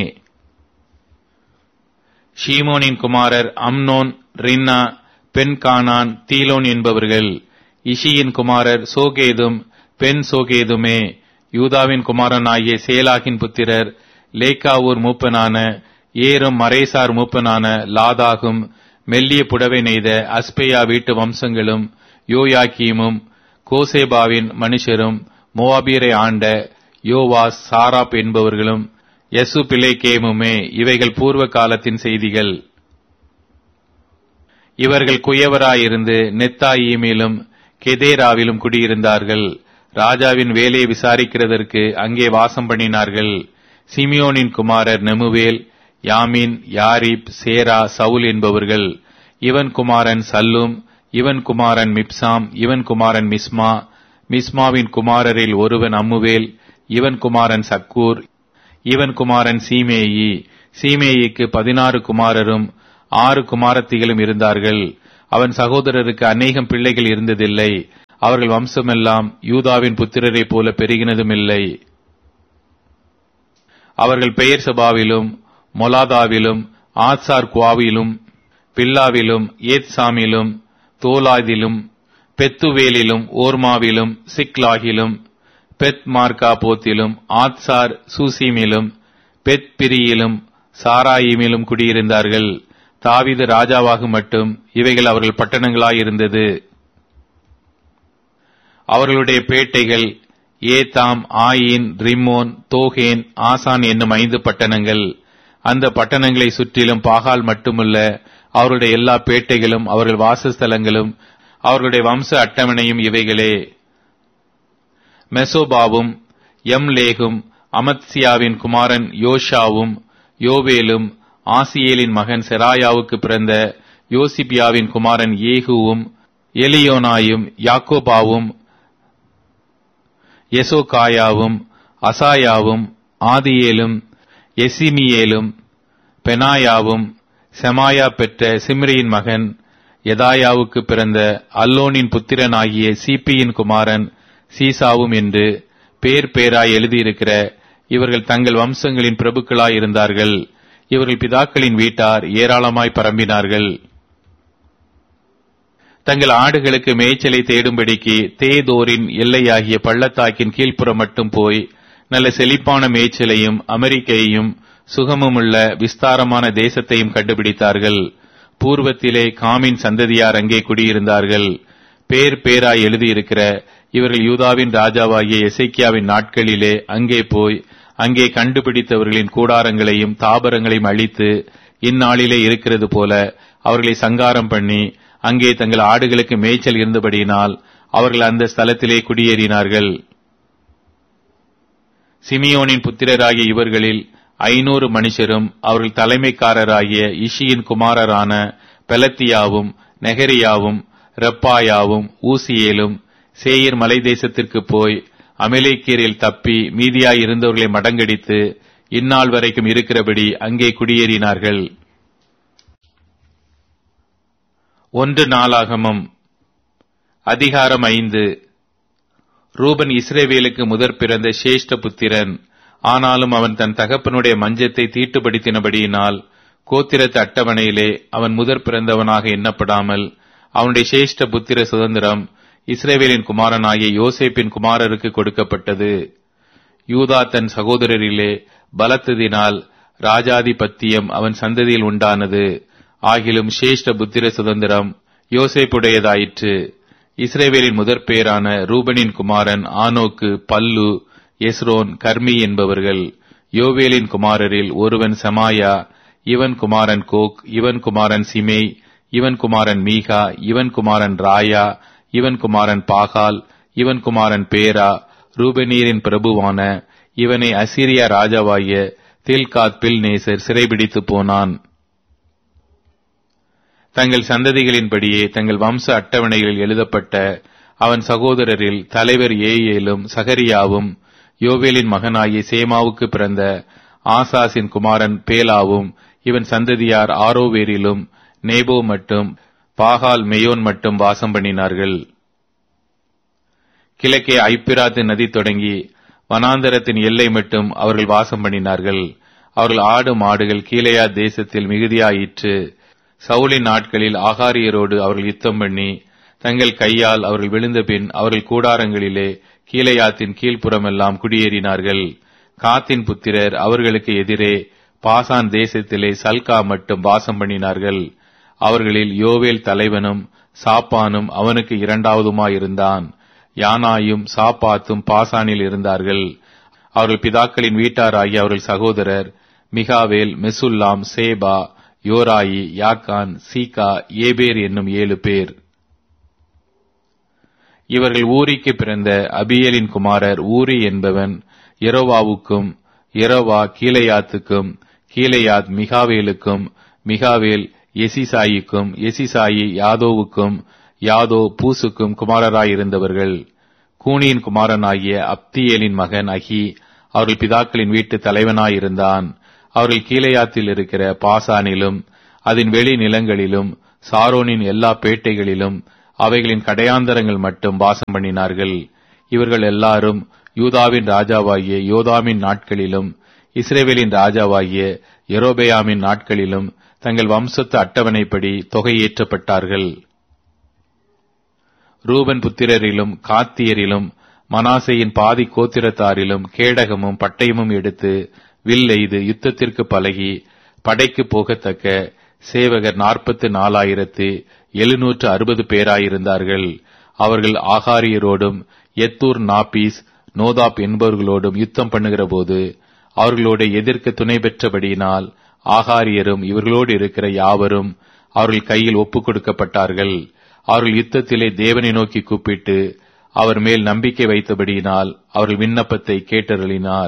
ஷீமோனின் குமாரர் அம்னோன், ரின்னா, பெண் கானான், தீலோன் என்பவர்கள். இஷியின் குமாரர் சோகேதும் பெண் சோகேதுமே. யூதாவின் குமாரனாகிய சேலாகின் புத்திரர் லேக்காவூர் மூப்பனான ஏரும் மரேசார் மூப்பனான லாதாகும் மெல்லிய புடவை நெய்த அஸ்பேயா வீட்டு வம்சங்களும் யோயாக்கீமும் கோசேபாவின் மனுஷரும் மோவாபியரை ஆண்ட யோவாஸ், சாராப் என்பவர்களும் யசு பிலேகேமுமே. இவைகள் பூர்வ காலத்தின் செய்திகள். இவர்கள் குயவராயிருந்து நெத்தாயீமிலும் கெதேராவிலும் குடியிருந்தார்கள். ராஜாவின் வேலையை விசாரிக்கிறதற்கு அங்கே வாசம் பண்ணினார்கள். சிமியோனின் குமாரர் நெமுவேல், யாமின், யாரிப், சேரா, சவுல் என்பவர்கள். இவன் குமாரன் சல்லும், இவன் குமாரன் மிப்சாம், இவன் குமாரன் மிஸ்மா. மிஸ்மாவின் குமாரரில் ஒருவன் அம்முவேல், இவன் குமாரன் சக்கூர், இவன் குமாரன் சீமேயி. சீமேயிக்கு பதினாறு குமாரரும் ஆறு குமாரத்திகளும் இருந்தார்கள். அவன் சகோதரருக்கு அநேகம் பிள்ளைகள் இருந்ததில்லை. அவர்கள் வம்சமெல்லாம் யூதாவின் புத்திரரைப் போல பெருகினதுமில்லை. அவர்கள் பெயர் சபாவிலும் மொலாதாவிலும் ஆத்சார் குவாவிலும் பில்லாவிலும் ஏத்சாமிலும் தோலாதிலும் பெத்துவேலிலும் ஓர்மாவிலும் சிக்லாகிலும் பெத் மார்க்கா போத்திலும் ஆத்சார் சூசிமிலும் பெத் பிரியிலும் சாராயிமிலும் குடியிருந்தார்கள். தாவீது ராஜாவாக மட்டும் இவைகள் அவர்கள் பட்டணங்களாயிருந்தது. அவர்களுடைய பேட்டைகள் ஏதாம், ஆயின், ரிம்மோன், தோகேன், ஆசான் என்னும் ஐந்து பட்டணங்கள். அந்த பட்டணங்களை சுற்றிலும் பாகால் மட்டுமல்ல, அவர்களுடைய எல்லா பேட்டைகளும் அவர்கள் வாசஸ்தலங்களும் அவர்களுடைய வம்ச அட்டவணையும் இவைகளே. மெசோபாவும் எம்லேகும் அமத்சியாவின் குமாரன் யோஷாவும் யோவேலும் ஆசியேலின் மகன் செராயாவுக்கு பிறந்த யோசிபியாவின் குமாரன் ஏகுவும் எலியோனாயும் யாக்கோபாவும் எசோகாயாவும் அசாயாவும் ஆதியேலும் எசிமியேலும் பெனாயாவும் செமாயா பெற்ற சிம்ரியின் மகன் எதாயாவுக்கு பிறந்த அல்லோனின் புத்திரனாகிய சீப்பியின் குமாரன் சீசாவும் என்று பேர் பேராய் எழுதியிருக்கிற இவர்கள் தங்கள் வம்சங்களின் பிரபுக்களாயிருந்தார்கள். இவர்கள் பிதாக்களின் வீட்டார் ஏராளமாய் பரம்பினார்கள். தங்கள் ஆடுகளுக்கு மேய்ச்சலை தேடும்படிக்கு தேதோரின் எல்லையாகிய பள்ளத்தாக்கின் கீழ்ப்புறம் மட்டும் போய் நல்ல செழிப்பான மேய்ச்சலையும் அமெரிக்கையையும் சுகமுமுள்ள விஸ்தாரமான தேசத்தையும் கண்டுபிடித்தார்கள். பூர்வத்திலே காமின் சந்ததியார் அங்கே குடியிருந்தார்கள். பேர் பேராய் எழுதியிருக்கிற இவர்கள் யூதாவின் ராஜாவாகிய எசேக்கியாவின் நாட்களிலே அங்கே போய் அங்கே கண்டுபிடித்தவர்களின் கூடாரங்களையும் தாபரங்களையும் அழித்து இந்நாளிலே இருக்கிறது போல அவர்களை சங்காரம் பண்ணி அங்கே தங்கள் ஆடுகளுக்கு மேய்ச்சல் இருந்தபடியினால் அவர்கள் அந்த ஸ்தலத்திலே குடியேறினார்கள். சிமியோனின் புத்திரராகிய இவர்களில் ஐநூறு மனுஷரும் அவர்கள் தலைமைக்காரராகிய இஷியின் குமாரரான பெலத்தியாவும் நெகரியாவும் ரெப்பாயாவும் ஊசியேலும் சேயீர் மலை தேசத்திற்கு போய் அமலேக்கியரில் தப்பி மீதியாய் இருந்தவர்களை மடங்கடித்து இந்நாள் வரைக்கும் இருக்கிறபடி அங்கே குடியேறினார்கள். ஒன்று நாளாகமம் அதிகாரம் ஐந்து. ரூபன் இஸ்ரவேலுக்கு முதற் பிறந்த சிரேஷ்ட புத்திரன். ஆனாலும் அவன் தன் தகப்பனுடைய மஞ்சத்தை தீட்டுப்படுத்தினபடியினால் கோத்திரத்து அட்டவணையிலே அவன் முதற் பிறந்தவனாக எண்ணப்படாமல் அவனுடைய சிரேஷ்ட புத்திர சுதந்திரம் இஸ்ரவேலின் குமாரனாகிய யோசேப்பின் குமாரருக்கு கொடுக்கப்பட்டது. யூதா தன் சகோதரரிலே பலத்ததினால் ராஜாதிபத்தியம் அவன் சந்ததியில் உண்டானது. ஆகிலும் சிரேஷ்ட புத்திர சுதந்திரம் யோசேப்புடையதாயிற்று. இஸ்ரவேலின் முதற் பேரான ரூபனின் குமாரன் ஆனோக்கு, பல்லு, எஸ்ரோன், கர்மி என்பவர்கள். யோவேலின் குமாரரில் ஒருவன் செமாயா, இவன் குமாரன் கோக், இவன் குமாரன் சிமே, இவன் குமாரன் மீகா, இவன் குமாரன் ராயா, இவன் குமாரன் பாகால், இவன் குமாரன் பேரா. ரூபனீரின் பிரபுவான இவனை அசீரியா ராஜாவாகிய தில்காத் பில்நேசர் சிறைபிடித்து போனான். தங்கள் சந்ததிகளின்படியே தங்கள் வம்ச அட்டவணைகளில் எழுதப்பட்ட அவன் சகோதரரில் தலைவர் ஏயேலும் சகரியாவும் யோவேலின் மகனாகிய சேமாவுக்கு பிறந்த ஆசாசின் குமாரன் பேலாவும் இவன் சந்ததியார் ஆரோவேரிலும் நேபோ மட்டும் பாகால் மெயோன் மட்டும் வாசம் பண்ணினார்கள். கிழக்கே ஐப்பிராத்து நதி தொடங்கி வனாந்தரத்தின் எல்லை மட்டும் அவர்கள் வாசம் பண்ணினார்கள். அவர்கள் ஆடு மாடுகள் கீலேயா தேசத்தில் மிகுதியாயிற்று. சவுலின் நாட்களில் ஆகாரியரோடு அவர்கள் யுத்தம் பண்ணி தங்கள் கையால் அவர்கள் விழுந்த பின் அவர்கள் கூடாரங்களிலே கீலேயாத்தின் கீழ்ப்புறமெல்லாம் குடியேறினார்கள். காத்தின் புத்திரர் அவர்களுக்கு எதிரே பாசான் தேசத்திலே சல்கா மட்டும் வாசம் பண்ணினார்கள். அவர்களில் யோவேல் தலைவனும் சாப்பானும் அவனுக்கு இரண்டாவதுமாயிருந்தான். யானாயும் சாப்பாத்தும் பாசானில் இருந்தார்கள். அவர்கள் பிதாக்களின் வீட்டாராகிய அவர்கள் சகோதரர் மிகாவேல், மெசுல்லாம், சேபா, யோராயி, யாக்கான், சீகா, ஏபேர் என்னும் ஏழு பேர். இவர்கள் ஊரிக்கு பிறந்த அபியலின் குமாரர். ஊரி என்பவன் எரோவாவுக்கும், எரோவா கீலேயாத்துக்கும், கீலேயாத் மிகாவேலுக்கும், மிகாவேல் எசிசாயிக்கும், எசிசாயி யாதோவுக்கும், யாதோ பூசுக்கும் குமாரராயிருந்தவர்கள். கூனியின் குமாரனாகிய அப்தியேலின் மகன் அகி அவர்கள் பிதாக்களின் வீட்டு தலைவனாயிருந்தான். அவர்கள் கீலேயாத்தில் இருக்கிற பாசானிலும் அதன் வெளி நிலங்களிலும் சாரோனின் எல்லா பேட்டைகளிலும் அவைகளின் கடையாந்தரங்கள் மட்டும் வாசம் பண்ணினார்கள். இவர்கள் எல்லாரும் யூதாவின் ராஜாவாகிய யோதாமின் நாட்களிலும் இஸ்ரவேலின் ராஜாவாகிய யெரொபெயாமின் நாட்களிலும் தங்கள் வம்சத்து அட்டவணைப்படி தொகையேற்றப்பட்டார்கள். ரூபன் புத்திரரிலும் காத்தியரிலும் மனாசேயின் பாதி கோத்திரத்தாரிலும் கேடகமும் பட்டயமும் எடுத்து வில் எய்து யுத்தத்திற்கு பழகி படைக்கு போகத்தக்க சேவகர் நாற்பத்து நாலாயிரத்து எழுநூற்று அறுபது பேராயிருந்தார்கள். அவர்கள் ஆகாரியரோடும் எத்தூர் நாபீஸ் நோதாப் என்பவர்களோடும் யுத்தம் பண்ணுகிற போது அவர்களோட எதிர்க்க துணை பெற்றபடியினால் ஆகாரியரும் இவர்களோடு இருக்கிற யாவரும் அவர்கள் கையில் ஒப்புக் கொடுக்கப்பட்டார்கள். அவர்கள் யுத்தத்திலே தேவனை நோக்கி கூப்பிட்டு அவர் மேல் நம்பிக்கை வைத்தபடியினால் அவர்கள் விண்ணப்பத்தை கேட்டருளினார்.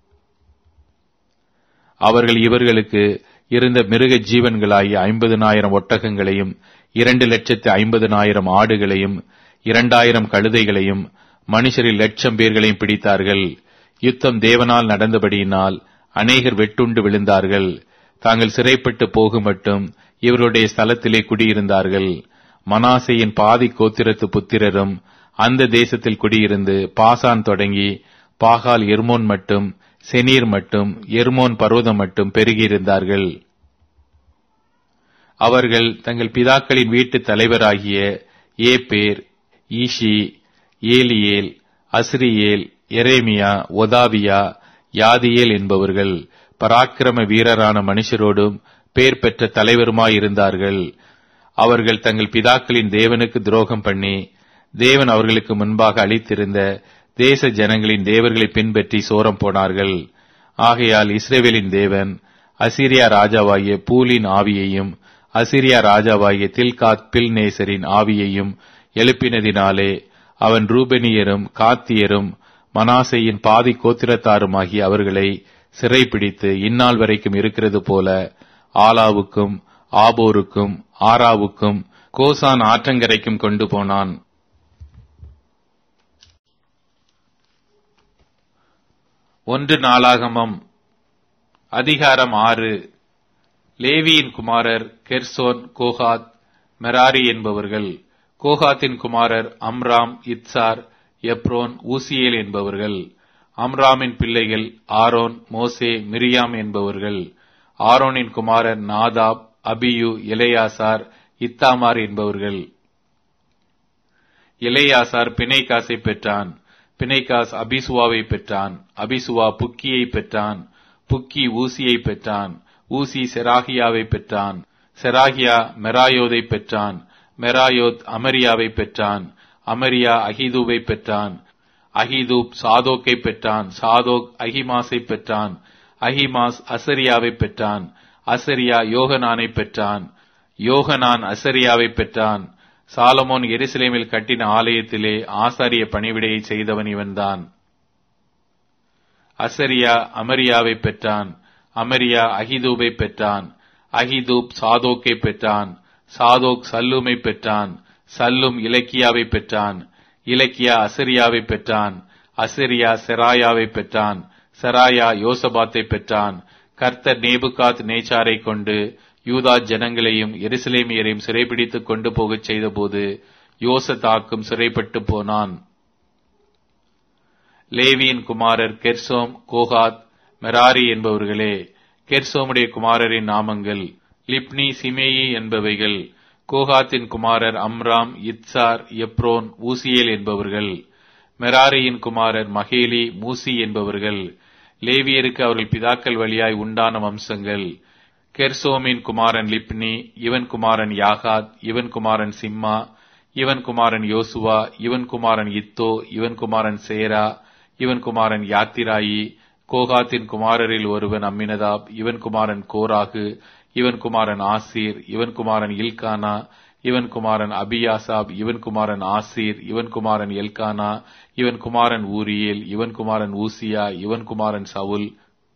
அவர்கள் இவர்களுக்கு இருந்த மிருக ஜீவன்களாகிய ஐம்பதனாயிரம் ஒட்டகங்களையும் இரண்டு லட்சத்து ஐம்பதனாயிரம் ஆடுகளையும் இரண்டாயிரம் கழுதைகளையும் மனுஷரில் லட்சம் பேர்களையும் பிடித்தார்கள். யுத்தம் தேவனால் நடந்தபடியினால் அநேகர் வெட்டுண்டு விழுந்தார்கள். தாங்கள் சிறைப்பட்டு போகும் மட்டும் இவருடைய ஸ்தலத்திலே குடியிருந்தார்கள். மனாசேயின் பாதி கோத்திரத்து புத்திரரும் அந்த தேசத்தில் குடியிருந்து பாசான் தொடங்கி பாகால் எர்மோன் மட்டும் செனீர் மட்டும் எர்மோன் பர்வதம் மட்டும் பெருகியிருந்தார்கள். அவர்கள் தங்கள் பிதாக்களின் வீட்டு தலைவராகிய ஏபேர், ஈஷி, ஏலியேல், அஸ்ரியேல், எரேமியா, ஒதாவியா, யாதியேல் என்பவர்கள் பராக்கிரம வீரரான மனுஷரோடும் பேர் பெற்ற தலைவருமாயிருந்தார்கள். அவர்கள் தங்கள் பிதாக்களின் தேவனுக்கு துரோகம் பண்ணி தேவன் அவர்களுக்கு முன்பாக அளித்திருந்த தேச ஜனங்களின் தேவர்களை பின்பற்றி சோரம் போனார்கள். ஆகையால் இஸ்ரவேலின் தேவன் அசீரியா ராஜாவாகிய பூலின் ஆவியையும் அசீரியா ராஜாவாகிய தில்காத் பில்நேசரின் ஆவியையும் எழுப்பினதினாலே அவன் ரூபெனியரும் காத்தியரும் மனாசேயின் பாதி கோத்திரத்தாருமாகிய அவர்களை சிறைப்பிடித்து இந்நாள் வரைக்கும் இருக்கிறது போல ஆலாவுக்கும் ஆபோருக்கும் ஆராவுக்கும் கோசான் ஆற்றங்கரைக்கும் கொண்டு போனான். ஒன்று நாளாகமம் அதிகாரம் ஆறு. லேவியின் குமாரர் கெர்சோன், கோகாத், மெராரி என்பவர்கள். கோகாத்தின் குமாரர் அம்ராம், இத்சார், எப்ரோன், ஊசியேல் என்பவர்கள். அம்ராமின் பிள்ளைகள் ஆரோன், மோசே, மிரியாம் என்பவர்கள். ஆரோனின் குமாரர் நாதாப், அபியு, எலெயாசார், இத்தாமார் என்பவர்கள். எலெயாசார் பிணைகாசை பெற்றான். பிணைகாஸ் அபிசுவாவை பெற்றான். அபிசுவா புக்கியை பெற்றான். புக்கி ஊசியை பெற்றான். ஊசி செராகியாவை பெற்றான். செராகியா மெராயோதை பெற்றான். மெராயோத் அமரியாவை பெற்றான். அமரியா அகிதூவை பெற்றான். அகிதூப் சாதோக்கை பெற்றான். சாதோக் அகிமாஸை பெற்றான். அகிமாஸ் அசரியாவை பெற்றான். அசரியா யோகனானை பெற்றான். யோகனான் அசரியாவை பெற்றான். சாலமோன் எருசலேமில் கட்டின ஆலயத்திலே ஆசாரிய பணிவிடையை செய்தவன் இவன்தான். அசரியா அமரியாவை பெற்றான். அமரியா அகிதூபை பெற்றான். அகிதூப் சாதோக்கை பெற்றான். சாதோக் சல்லூமை பெற்றான். சல்லும் இலக்கியாவை பெற்றான். இலக்கியா அசரியாவை பெற்றான். அசரியா செராயாவை பெற்றான். செராயா யோசபாத்தை பெற்றான். கர்த்தர் நேபுகாத் நேச்சாரை கொண்டு யூதா ஜனங்களையும் எருசலேமியரையும் சிறைபிடித்துக் கொண்டு போகச் செய்தபோது யோசதாக்கும் சிறைப்பட்டு போனான். லேவியின் குமாரர் கெர்சோம், கோகாத், மெராரி என்பவர்களே. கெர்சோமுடைய குமாரரின் நாமங்கள் லிப்னி, சிமேயி என்பவைகள். கோகாத்தின் குமாரர் அம்ராம், இத்சார், எப்ரோன், ஊசியேல் என்பவர்கள். மெராரியின் குமாரர் மகேலி, மூசி என்பவர்கள். லேவியருக்கு அவர்கள் பிதாக்கள் வழியாய் உண்டான வம்சங்கள். கெர்சோமின் குமாரன் லிப்னி, இவன் குமாரன் யாகாத், இவன் குமாரன் சிம்மா, இவன் குமாரன் யோசுவா, இவன் குமாரன் இத்தோ, இவன் குமாரன் சேரா, இவன் குமாரன் யாத்திராயி. கோகாத்தின் குமாரரில் ஒருவன் அம்மினதாப், இவன் குமாரன் கோராகு, இவன் குமாரன் ஆசீர், இவன் குமாரன் இல்கானா, இவன் குமாரன் அபியாசாப், இவன் குமாரன் ஆசீர், இவன் குமாரன் எல்கானா, இவன் குமாரன் ஊரியேல், இவன் குமாரன் ஊசியா, இவன் குமாரன் சவுல்.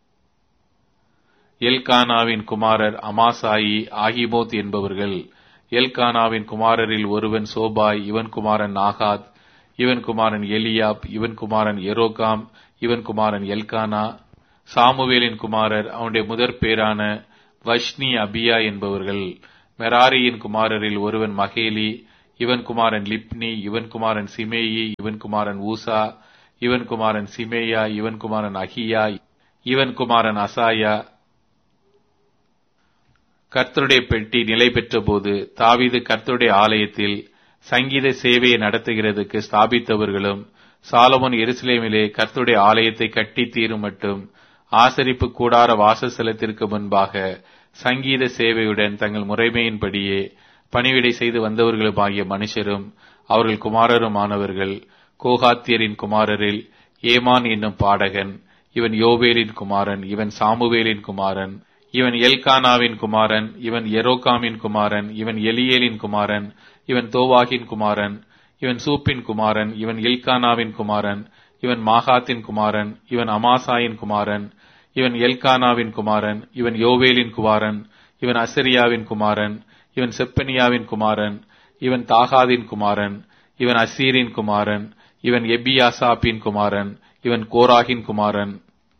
எல்கானாவின் குமாரர் அமாசாயி, ஆகிமோத் என்பவர்கள். எல்கானாவின் குமாரரில் ஒருவன் சோபாய், இவன் குமாரன் நாகாத், இவன் குமாரன் எலியாப், இவன் குமாரன் எரோகாம், இவன் குமாரன் எல்கானா. சாமுவேலின் குமாரர் அவனுடைய முதற் பேரான வஷ்னி, அபியா என்பவர்கள். மெராரியின் குமாரரில் ஒருவன் மகேலி, இவன் குமாரன் லிப்னி, இவன் குமாரன் சிமேயி, இவன் குமாரன் ஊசா, இவன் குமாரன் சிமேயா, இவன் குமாரன் அகியா, இவன் குமாரன் அசாயா. கர்த்தருடைய பெட்டி நிலை பெற்ற போது தாவீது கர்த்தருடைய ஆலயத்தில் சங்கீத சேவையை நடத்துகிறதுக்கு ஸ்தாபித்தவர்களும், சாலமோன் எருசலேமிலே கர்த்தருடைய ஆலயத்தை கட்டி தீரும் மட்டும் ஆசரிப்பு கூடார வாசஸ்தலத்திற்கு முன்பாக சங்கீத சேவையுடன் தங்கள் முறைமையின்படியே பணிவிடை செய்து வந்தவர்களுமாகிய மனுஷரும் அவர்கள் குமாரருமானவர்கள். கோகாத்தியரின் குமாரரில் ஏமான் என்னும் பாடகன், இவன் யோவேலின் குமாரன், இவன் சாமுவேலின் குமாரன், இவன் எல்கானாவின் குமாரன், இவன் எரோகாமின் குமாரன், இவன் எலியேலின் குமாரன், இவன் தோவாகின் குமாரன், இவன் சூப்பின் குமாரன், இவன் எல்கானாவின் குமாரன், இவன் மாகாத்தின் குமாரன், இவன் அமாசாயின் குமாரன், இவன் எல்கானாவின் குமாரன், இவன் யோவேலின் குமாரன், இவன் அசரியாவின் குமாரன், இவன் செப்பனியாவின் குமாரன், இவன் தாகாதின் குமாரன், இவன் அசீரின் குமாரன், இவன் எபியாசாப்பின் குமாரன், இவன் கோராகின் குமாரன்,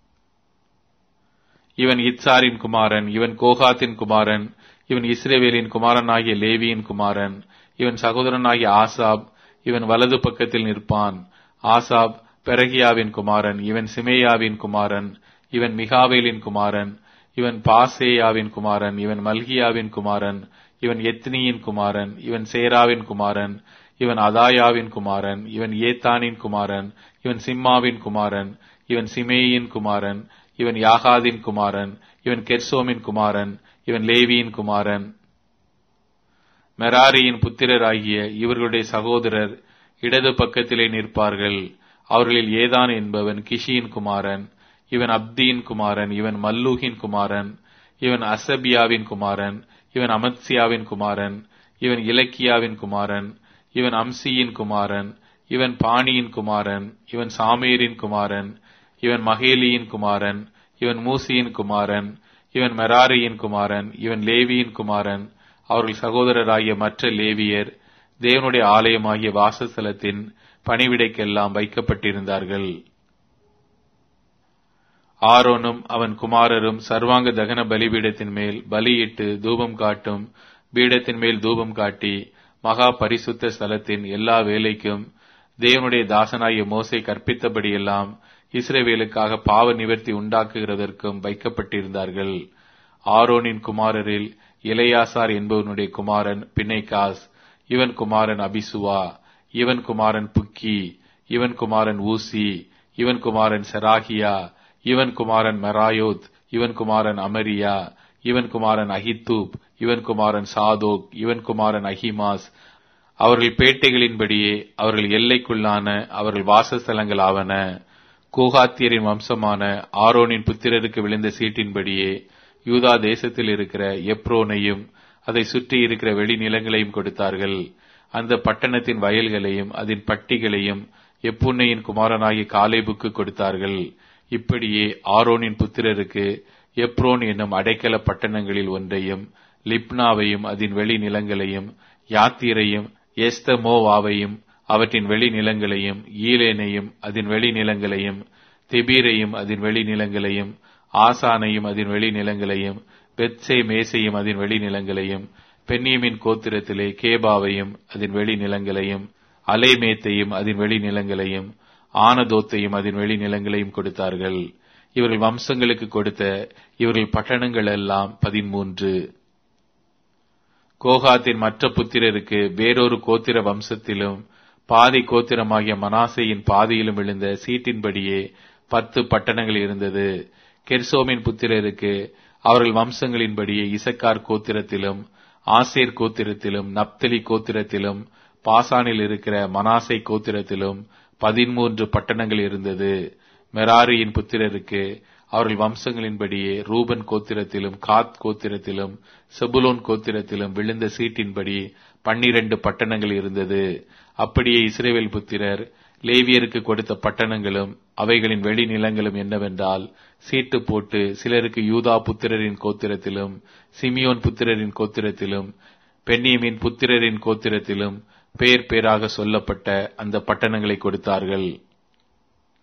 இவன் இத்சாரின் குமாரன், இவன் கோகாத்தின் குமாரன், இவன் இஸ்ரவேலின் குமாரனாகிய லேவியின் குமாரன், இவன் சகோதரனாகிய ஆசாப், இவன் வலது பக்கத்தில் நிற்பான். ஆசாப் பெரகியாவின் குமாரன், இவன் சிமேயாவின் குமாரன், இவன் மிகாவேலின் குமாரன், இவன் பாசேயாவின் குமாரன், இவன் மல்கியாவின் குமாரன், இவன் எத்னியின் குமாரன், இவன் சேராவின் குமாரன், இவன் அதாயாவின் குமாரன், இவன் ஏத்தானின் குமாரன், இவன் சிம்மாவின் குமாரன், இவன் சிமேயின் குமாரன், இவன் யாகாதின் குமாரன், இவன் கெர்சோமின் குமாரன், இவன் லேவியின் குமாரன். மெராரியின் புத்திரராகிய இவர்களுடைய சகோதரர் இடது பக்கத்திலே நிற்பார்கள். அவர்களில் ஏதான் என்பவன் கிஷியின் குமாரன், இவன் அப்தியின் குமாரன், இவன் மல்லூகின் குமாரன், இவன் அசபியாவின் குமாரன், இவன் அமத்சியாவின் குமாரன், இவன் இலக்கியாவின் குமாரன், இவன் அம்சியின் குமாரன், இவன் பாணியின் குமாரன், இவன் சாமேரின் குமாரன், இவன் மகேலியின் குமாரன், இவன் மூசியின் குமாரன், இவன் மெராரியின் குமாரன், இவன் லேவியின் குமாரன். அவர்கள் சகோதரராகிய மற்ற லேவியர் தேவனுடைய ஆலயமாகிய வாசஸ்தலத்தின் பணிவிடைக்கெல்லாம் வைக்கப்பட்டிருந்தார்கள். ஆரோனும் அவன் குமாரரும் சர்வாங்க தகன பலிபீடத்தின் மேல் பலியிட்டு தூபம் காட்டும் பீடத்தின் மேல் தூபம் காட்டி மகா பரிசுத்த ஸ்தலத்தின் எல்லா வேலைக்கும் தேவனுடைய தாசனாகிய மோசே கற்பித்தபடியெல்லாம் இஸ்ரவேலுக்காக பாவ நிவர்த்தி உண்டாக்குகிறதற்கும் வைக்கப்பட்டிருந்தார்கள். ஆரோனின் குமாரரில் இளையாசார் என்பவனுடைய குமாரன் பிணைகாஸ், இவன் குமாரன் அபிசுவா, இவன் குமாரன் புக்கி, இவன் குமாரன் ஊசி, இவன் குமாரன் செராகியா, இவன் குமாரன் மெராயோத், இவன் குமாரன் அமரியா, இவன் குமாரன் அகித்தூப், இவன் குமாரன் சாதோக், இவன் குமாரன் அஹிமாஸ். அவர்கள் பேட்டைகளின்படியே அவர்கள் எல்லைக்குள்ளான அவர்கள் வாசஸ்தலங்கள் ஆவன. கோகாத்தியரின் வம்சமான ஆரோனின் புத்திரருக்கு விழுந்த சீட்டின்படியே யூதா தேசத்தில் இருக்கிற எப்ரோனையும் அதை சுற்றி இருக்கிற வெளிநிலங்களையும் கொடுத்தார்கள். அந்த பட்டணத்தின் வயல்களையும் அதன் பட்டிகளையும் எப்புன்னையின் குமாரனாகிய காலேபுக்கு கொடுத்தார்கள். இப்படியே ஆரோனின் புத்திரருக்கு எப்ரோன் என்னும் அடைக்கல பட்டணங்களில் ஒன்றையும், லிப்னாவையும் அதன் வெளி நிலங்களையும், யாத்தீரையும் எஸ்தமோவாவையும் அவற்றின் வெளி நிலங்களையும், ஈலேனையும் அதன் வெளி நிலங்களையும், தெபீரையும் அதன் வெளி நிலங்களையும், ஆசானையும் அதன் வெளி நிலங்களையும், பெத்சே மேசையும் அதன் வெளி நிலங்களையும், பென்னியமின் கோத்திரத்திலே கேபாவையும் அதன் வெளி நிலங்களையும், அலைமேத்தையும் அதன் வெளி நிலங்களையும், ஆனதோத்தையும் அதன் வெளி நிலங்களையும் கொடுத்தார்கள். இவர்கள் வம்சங்களுக்கு கொடுத்த இவர்கள் பட்டணங்கள் எல்லாம் பதிமூன்று. கோகாத்தின் மற்ற புத்திரருக்கு வேறொரு கோத்திர வம்சத்திலும் பாதி கோத்திரமாகிய மனாசேயின் பாதியிலும் விழுந்த சீட்டின்படியே பத்து பட்டணங்கள் இருந்தது. கெர்சோமின் புத்திரருக்கு அவர்கள் வம்சங்களின்படியே இசக்கார் கோத்திரத்திலும், ஆசேர் கோத்திரத்திலும், நப்தலி கோத்திரத்திலும், பாசானில் இருக்கிற மனாசே கோத்திரத்திலும் பதிமூன்று பட்டணங்கள் இருந்தது. மெராரியின் புத்திரருக்கு அவர்கள் வம்சங்களின்படியே ரூபன் கோத்திரத்திலும், காத் கோத்திரத்திலும், செபுலோன் கோத்திரத்திலும் விழுந்த சீட்டின்படி பன்னிரண்டு பட்டணங்கள் இருந்தது. அப்படியே இஸ்ரவேல் புத்திரர் லேவியருக்கு கொடுத்த பட்டணங்களும் அவைகளின் வெளி நிலங்களும் என்னவென்றால், சீட்டு போட்டு சிலருக்கு யூதா புத்திரரின் கோத்திரத்திலும், சிமியோன் புத்திரரின் கோத்திரத்திலும், பென்னியமின் புத்திரரின் கோத்திரத்திலும் பேர் பேராக சொல்லப்பட்ட அந்த பட்டணங்களை கொடுத்தார்கள்.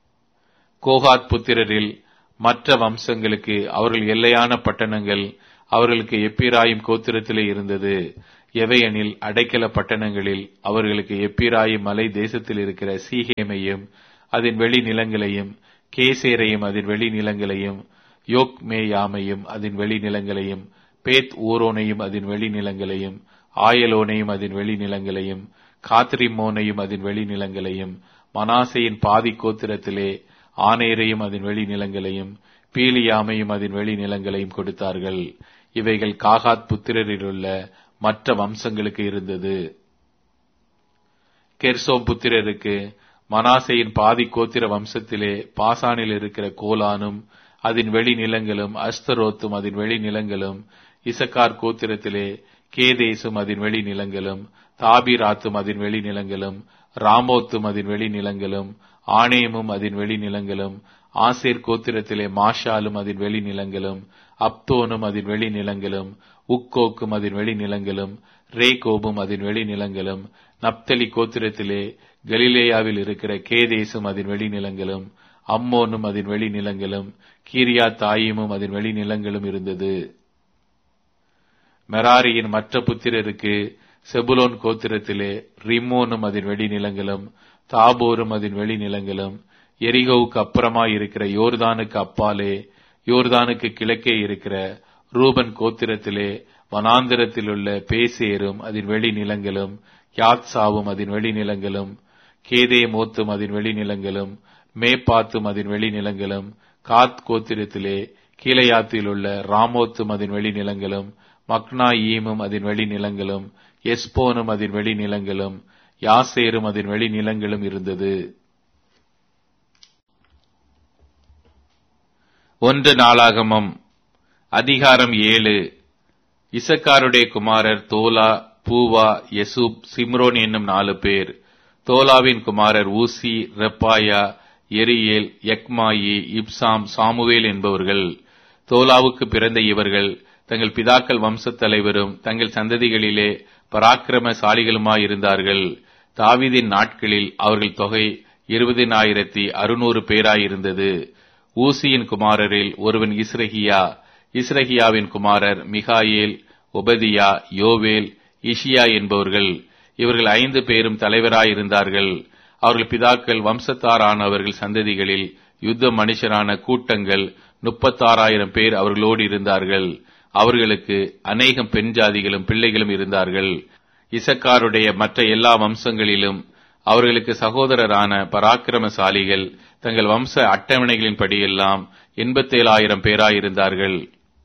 கோகாத் புத்திரரில் மற்ற வம்சங்களுக்கு அவர்கள் எல்லையான பட்டணங்கள் அவர்களுக்கு எப்பிராயிம் கோத்திரத்திலே இருந்தது. எவையெனில் அடைக்கல பட்டணங்களில் அவர்களுக்கு எப்பிராயிம் மலை தேசத்தில் இருக்கிற சீகேமையும் அதன் வெளி நிலங்களையும், கேசேரையும் அதன் வெளி நிலங்களையும், யோக்மேயாமையும் அதன் வெளி நிலங்களையும், பேத் ஊரோனையும் அதன் வெளி நிலங்களையும், ஆயலோனையும் அதன் வெளி நிலங்களையும், காத்ரிமோனையும் அதன் வெளி நிலங்களையும், மனாசையின் பாதி கோத்திரத்திலே ஆனேரையும் அதன் வெளி நிலங்களையும், பீலியாமையும் அதன் வெளி நிலங்களையும் கொடுத்தார்கள். இவைகள் காகாத் புத்திரரிலுள்ள மற்ற வம்சங்களுக்கு இருந்தது. கெர்சோம் புத்திரருக்கு மனாசையின் பாதி கோத்திர வம்சத்திலே பாசானில் இருக்கிற கோலானும் அதன் வெளி நிலங்களும், அஸ்தரோத்தும் அதன் வெளி நிலங்களும், இசக்கார் கோத்திரத்திலே கேதேசும் அதன் வெளி நிலங்களும், தாபிராத்தும் அதன் வெளி நிலங்களும், ராமோத்தும் அதன் வெளி நிலங்களும், ஆனேமும் அதன் வெளி நிலங்களும், ஆசேர் கோத்திரத்திலே மாஷாலும் அதன் வெளி நிலங்களும், அப்தோனும் அதன் வெளி நிலங்களும், உக்கோக்கும் அதன் வெளி நிலங்களும், ரேகோபும் அதன் வெளி நிலங்களும், நப்தலி கோத்திரத்திலே கலிலேயாவில் இருக்கிற கேதேசும் அதன் வெளி நிலங்களும், அம்மோனும் அதன் வெளி நிலங்களும், கீரியா தாயிமும் அதன் வெளி நிலங்களும் இருந்தது. மெராரியின் மற்ற புத்திரருக்கு செபுலோன் கோத்திரத்திலே ரிம்மோனும் அதன் வெளி நிலங்களும், தாபோரும் அதன் வெளி நிலங்களும், எரிகோவுக்கு அப்புறமாய் இருக்கிற யோர்தானுக்கு அப்பாலே யோர்தானுக்கு கிழக்கே இருக்கிற ரூபன் கோத்திரத்திலே வனாந்திரத்திலுள்ள பேசேரும் அதன் வெளி நிலங்களும், யாத்சாவும் அதன் வெளி நிலங்களும், கேதேமோத்தும் அதன் வெளி நிலங்களும், மேப்பாத்தும் அதன் வெளி நிலங்களும், காத் கோத்திரத்திலே கீலேயாத்தில் உள்ள ராமோத்தும் அதன் வெளி நிலங்களும், மக்னாயீமும் அதன் வெளி நிலங்களும், எஸ்போனும் அதன் வெளி நிலங்களும், யாசேரும் அதன் வெளி நிலங்களும் இருந்தது. ஒன்று நாளாகமம் அதிகாரம் ஏழு. இசக்காருடைய குமாரர் தோலா, பூவா, யசூப், சிம்ரோன் என்னும் நாலு பேர். தோலாவின் குமாரர் ஊசி, ரெப்பாயா, எரியேல், யக்மாயி, இப்சாம், சாமுவேல் என்பவர்கள். தோலாவுக்கு பிறந்த இவர்கள் தங்கள் பிதாக்கள் வம்சத் தலைவரும் தங்கள் சந்ததிகளிலே பராக்கிரமசாலிகளுமாயிருந்தார்கள். தாவீதின் நாட்களில் அவர்கள் தொகை இருபதினாயிரத்தி அறுநூறு பேராயிருந்தது. ஊசியின் குமாரரில் ஒருவன் இஸ்ரகியா. இஸ்ரகியாவின் குமாரர் மிகாயேல், ஒபதியா, யோவேல், இஷியா என்பவர்கள். இவர்கள் ஐந்து பேரும் தலைவராயிருந்தார்கள். அவர்கள் பிதாக்கள் வம்சத்தாரானவர்கள் சந்ததிகளில் யுத்த மனுஷரான கூட்டங்கள் முப்பத்தாறாயிரம் பேர் அவர்களோடு இருந்தார்கள். அவர்களுக்கு அநேகம் பெண் ஜாதிகளும் பிள்ளைகளும் இருந்தார்கள். இசக்காருடைய மற்ற எல்லா வம்சங்களிலும் அவர்களுக்கு சகோதரரான பராக்கிரமசாலிகள் தங்கள் வம்ச அட்டவணைகளின் படியெல்லாம் எண்பத்தேழாயிரம் பேராயிருந்தார்கள்.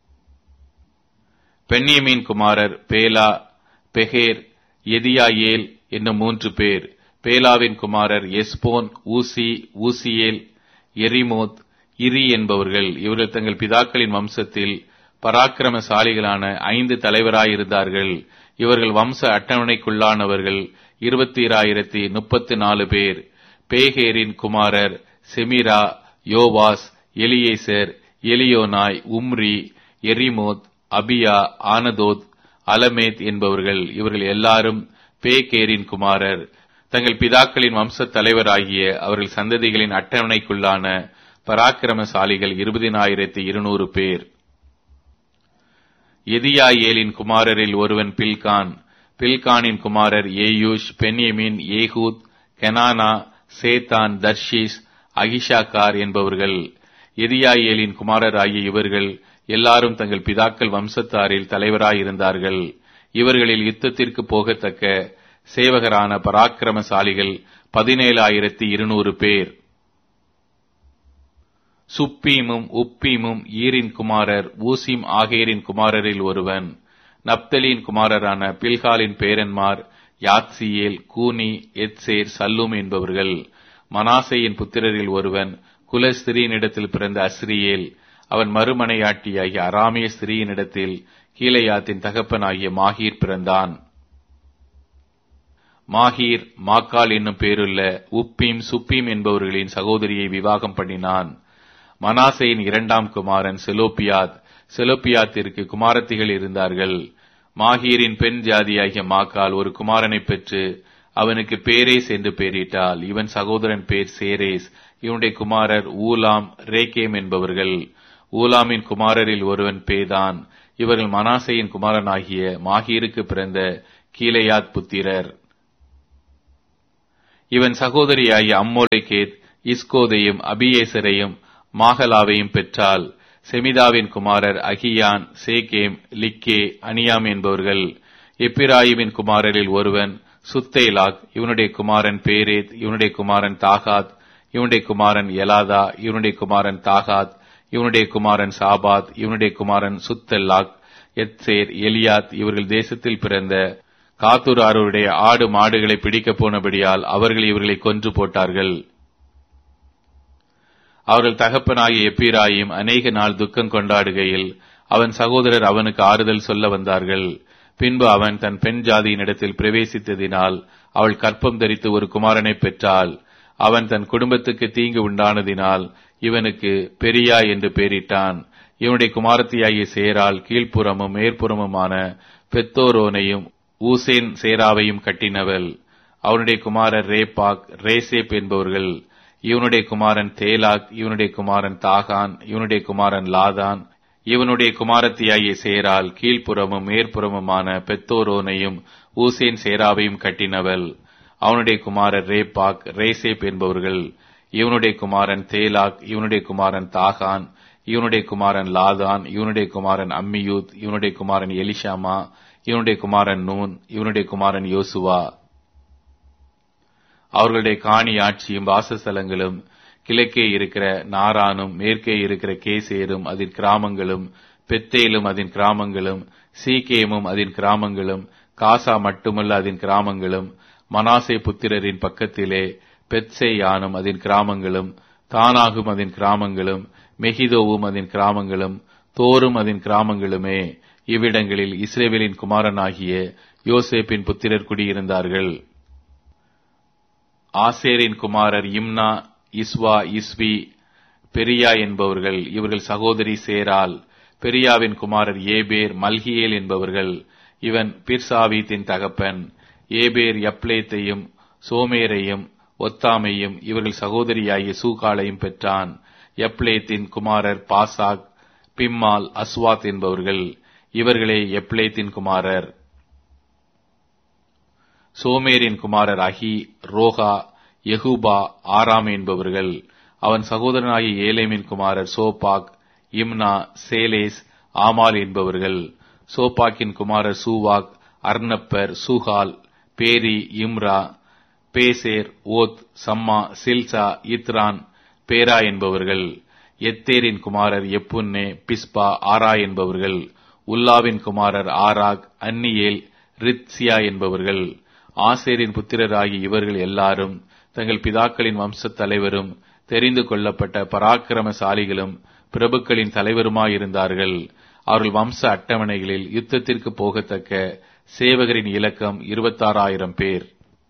பென்யமீன் குமாரர் பேலா, பெகேர், எதியாயேல் என்னும் மூன்று பேர். பேலாவின் குமாரர் எஸ்போன், ஊசி, ஊசியேல், எரிமோத், இரி என்பவர்கள். இவர்கள் தங்கள் பிதாக்களின் வம்சத்தில் பராக்கிரமசாலிகளான ஐந்து தலைவராயிருந்தார்கள். இவர்கள் வம்ச அட்டவணைக்குள்ளானவர்கள் இருபத்தி ஆயிரத்தி முப்பத்தி நாலு பேர். பேகேரின் குமாரர் செமிரா, யோவாஸ், எலியேசர், எலியோனாய், உம்ரி, எரிமோத், அபியா, ஆனதோத், அலமேத் என்பவர்கள். இவர்கள் எல்லாரும் பேகேரின் குமாரர். தங்கள் பிதாக்களின் வம்சத் தலைவராகிய அவர்கள் சந்ததிகளின் அட்டவணைக்குள்ளான பராக்கிரமசாலிகள் இருபதினாயிரத்தி இருநூறு பேர். எதியாயேலின் குமாரரில் ஒருவன் பில்கான். பில்கானின் குமாரர் ஏயூஷ், பென்யமின், ஏகூத், கெனானா, சேத்தான், தர்ஷீஸ், அகிஷாக்கார் என்பவர்கள். எதியாயேலின் குமாரராகிய இவர்கள் எல்லாரும் தங்கள் பிதாக்கள் வம்சத்தாரில் தலைவராயிருந்தார்கள். இவர்களில் யுத்தத்திற்கு போகத்தக்க சேவகரான பராக்கிரமசாலிகள் பதினேழாயிரத்தி இருநூறு பேர். சுப்பீமும் உப்பீமும் ஈரின் குமாரர் ஊசிம் ஆகேரின் குமாரரில் ஒருவன். நப்தலியின் குமாரரான பில்காலின் பேரன்மார் யாத்சியேல், கூனி, எத்சேர், சல்லூம் என்பவர்கள். மனாசையின் புத்திரரில் ஒருவன் குல ஸ்திரீனிடத்தில் பிறந்த அஸ்ரியேல். அவன் மறுமனையாட்டியாகிய அராமிய ஸ்திரீயினிடத்தில் கீலேயாத்தின் தகப்பனாகிய மாகீர் பிறந்தான். மாகீர் மாக்கால் என்னும் பேருள்ள உப்பீம், சுப்பீம் என்பவர்களின் சகோதரியை விவாகம் பண்ணினான். மனாசையின் இரண்டாம் குமாரன் செலோப்பியாத். செலோப்பியாத்திற்கு குமாரத்திகள் இருந்தார்கள். மாகீரின் பெண் ஜாதியாகிய மாக்கால் ஒரு குமாரனை பெற்று அவனுக்கு பேரேஸ் என்று பெயரிட்டாள். இவன் சகோதரன் பேர் சேரேஸ். இவனுடைய குமாரர் ஊலாம், ரேகேம் என்பவர்கள். ஊலாமின் குமாரரில் ஒருவன் பேதான். இவர்கள் மனாசேயின் குமாரனாகிய மாகீருக்கு பிறந்த கீலேயாத் புத்திரர். இவன் சகோதரியாகிய அம்மோலேகேத் இஸ்கோதையும் அபியேசரையும் மாகலாவையும் பெற்றாள். செமிதாவின் குமாரர் அகியான், சேகேம், லிக்கே, அனியாம் என்பவர்கள். எப்பிராயிமின் குமாரரில் ஒருவன் சுத்தேலாக், இவனுடைய குமாரன் பேரேத், இவனுடைய குமாரன் தாகாத், இவனுடைய குமாரன் எலாதா, இவனுடைய குமாரன் தாகாத், இவனுடைய குமாரன் சாபாத், இவனுடைய குமாரன் சுத்தெல்லாக், எத்சேர், எலியாத். இவர்கள் தேசத்தில் பிறந்த காத்தூராருடைய ஆடு மாடுகளை பிடிக்கப் போனபடியால் அவர்கள் இவர்களை கொன்று போட்டார்கள். அவர்கள் தகப்பனாகிய எப்பிராயிம் அநேக நாள் துக்கம் கொண்டாடுகையில் அவன் சகோதரர் அவனுக்கு ஆறுதல் சொல்ல வந்தார்கள். பின்பு அவன் தன் பெண் ஜாதியினிடத்தில் பிரவேசித்ததினால் அவள் கற்பம் தரித்து ஒரு குமாரனை பெற்றாள். அவன் தன் குடும்பத்துக்கு தீங்கு உண்டானதினால் இவனுக்கு பெரியா என்று பெயரிட்டான். இவனுடைய குமாரத்தியாகிய சேரால் கீழ்ப்புறமும் மேற்புறமுமான பெத்தோரோனையும் ஊசேன் சேராவையும் கட்டினவள். அவனுடைய குமாரர் ரேபாக், ரேசேப் என்பவர்கள். இவனுடைய குமாரன் தேலாக், இவனுடைய குமாரன் தாகான், இவனுடைய குமாரன் லாதான். இவனுடைய குமாரத்தியாகிய சேரால் கீழ்ப்புறமும் மேற்புறமுமான பெத்தோரோனையும் ஊசேன் சேராவையும் கட்டினவள். அவனுடைய குமாரர் ரேபாக், ரேசேப் என்பவர்கள். இவனுடைய குமாரன் தேலாக், இவனுடைய குமாரன் தாகான், இவனுடைய குமாரன் லாதான், இவனுடைய குமாரன் அம்மியூத், இவனுடைய குமாரன் எலிஷாமா, இவனுடைய குமாரன் நூன், இவனுடைய குமாரன் யோசுவா. அவர்களுடைய காணி ஆட்சியும் வாசஸ்தலங்களும் கிழக்கே இருக்கிற நாரானும் மேற்கே இருக்கிற கேசேரும் அதன் கிராமங்களும் பெத்தேலும் அதன் கிராமங்களும் சீகேமும் அதன் கிராமங்களும் காசா மட்டுமல்ல அதன் கிராமங்களும் மனாசே புத்திரரின் பக்கத்திலே பெத்சேயானும் அதன் கிராமங்களும் தானாகும் அதன் கிராமங்களும் மெகிதோவும் அதன் கிராமங்களும் தோரும் அதன் கிராமங்களுமே. இவ்விடங்களில் இஸ்ரவேலின் குமாரனாகிய யோசேப்பின் புத்திரர் குடியிருந்தார்கள். ஆசேரின் குமாரர் இம்னா, இஸ்வா, இஸ்வி, பெரியா என்பவர்கள். இவர்கள் சகோதரி சேரால். பெரியாவின் குமாரர் ஏபேர், மல்கியேல் என்பவர்கள். இவன் பிர்சாவீத்தின் தகப்பன். ஏபேர் யப்லேத்தையும் சோமேரையும் ஒத்தாமையும் இவர்கள் சகோதரியாகிய சூகாலையும் பெற்றான். யப்லேத்தின் குமாரர் பாசாக், பிம்மால், அஸ்வாத் என்பவர்கள். இவர்களே யப்லேத்தின் குமாரர். சோமேரின் குமாரர் அகி, ரோகா, யெகூபா, ஆராம் என்பவர்கள். அவன் சகோதரனாகிய ஏலேமின் குமாரர் சோபாக், இம்னா, சேலேஸ், ஆமால் என்பவர்கள். சோபாக்கின் குமாரர் சூவாக், அர்னப்பர், சூகால், பேரி, இம்ரா, பேசேர், ஓத், சம்மா, சில்சா, இத்ரான், பேரா என்பவர்கள். எத்தேரின் குமாரர் எப்புன்னே, பிஸ்பா, ஆரா என்பவர்கள். உல்லாவின் குமாரர் ஆராக், அன்னியேல், ரித்சியா என்பவர்கள். ஆசேரின் புத்திரராகிய இவர்கள் எல்லாரும் தங்கள் பிதாக்களின் வம்சத் தலைவரும் தெரிந்து கொள்ளப்பட்ட பராக்கிரமசாலிகளும் பிரபுக்களின் தலைவருமாயிருந்தார்கள். அவர்கள் வம்ச அட்டவணைகளில் யுத்தத்திற்கு போகத்தக்க சேவகரின் இலக்கம் இருபத்தாறாயிரம் பேர்.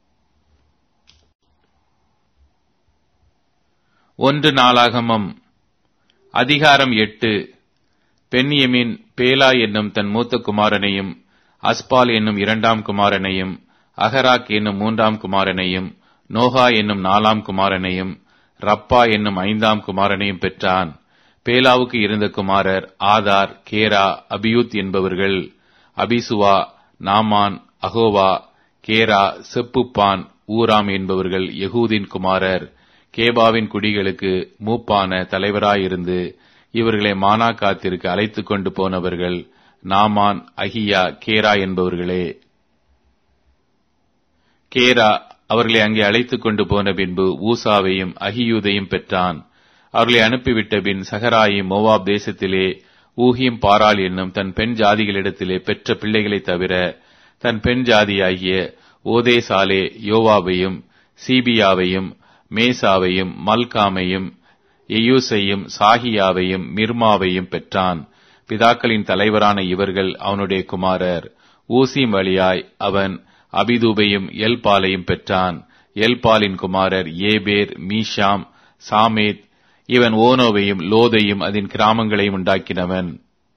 ஒன்று நாளாகமம் அதிகாரம் எட்டு. பென்யமீன் பேலா என்னும் தன் மூத்த குமாரனையும் அஸ்பால் என்னும் இரண்டாம் குமாரனையும் அகராக் என்னும் மூன்றாம் குமாரனையும் நோகா என்னும் நாலாம் குமாரனையும் ரப்பா என்னும் ஐந்தாம் குமாரனையும் பெற்றான். பேலாவுக்கு இருந்த குமாரர் ஆதார், கேரா, அபியூத் என்பவர்கள். அபிசுவா, நாமான், அகோவா, கேரா, செப்புப்பான், ஊராம் என்பவர்கள் யெகூதின் குமாரர். கேபாவின் குடிகளுக்கு மூப்பான தலைவராயிருந்து இவர்களை மானாக்காத்திற்கு அழைத்துக் கொண்டு போனவர்கள் நாமான், அகியா, கேரா என்பவர்களே. கேரா அவர்களை அங்கே அழைத்துக் கொண்டு போன பின்பு ஊசாவையும் அகியூதையும் பெற்றான். அவர்களை அனுப்பிவிட்ட பின் சகராயும் மோவாப் தேசத்திலே ஊகியும் பாராள் என்னும் தன் பெண் ஜாதிகளிடத்திலே பெற்ற பிள்ளைகளைத் தவிர தன் பெண் ஜாதியாகிய ஓதேசாலே யோவாவையும் சீபியாவையும் மேசாவையும் மல்காமையும் எயூசையும் சாகியாவையும் மிர்மாவையும் பெற்றான். பிதாக்களின் தலைவரான இவர்கள் அவனுடைய குமாரர். ஊசிம் வழியாய் அவன் அபிதூபையும் எல்பாலையும் பெற்றான். எல்பாலின் குமாரர் ஏபேர், மீஷாம், சாமேத். இவன் ஓனோவையும் லோதையும் அதன் கிராமங்களையும் உண்டாக்கினவன்.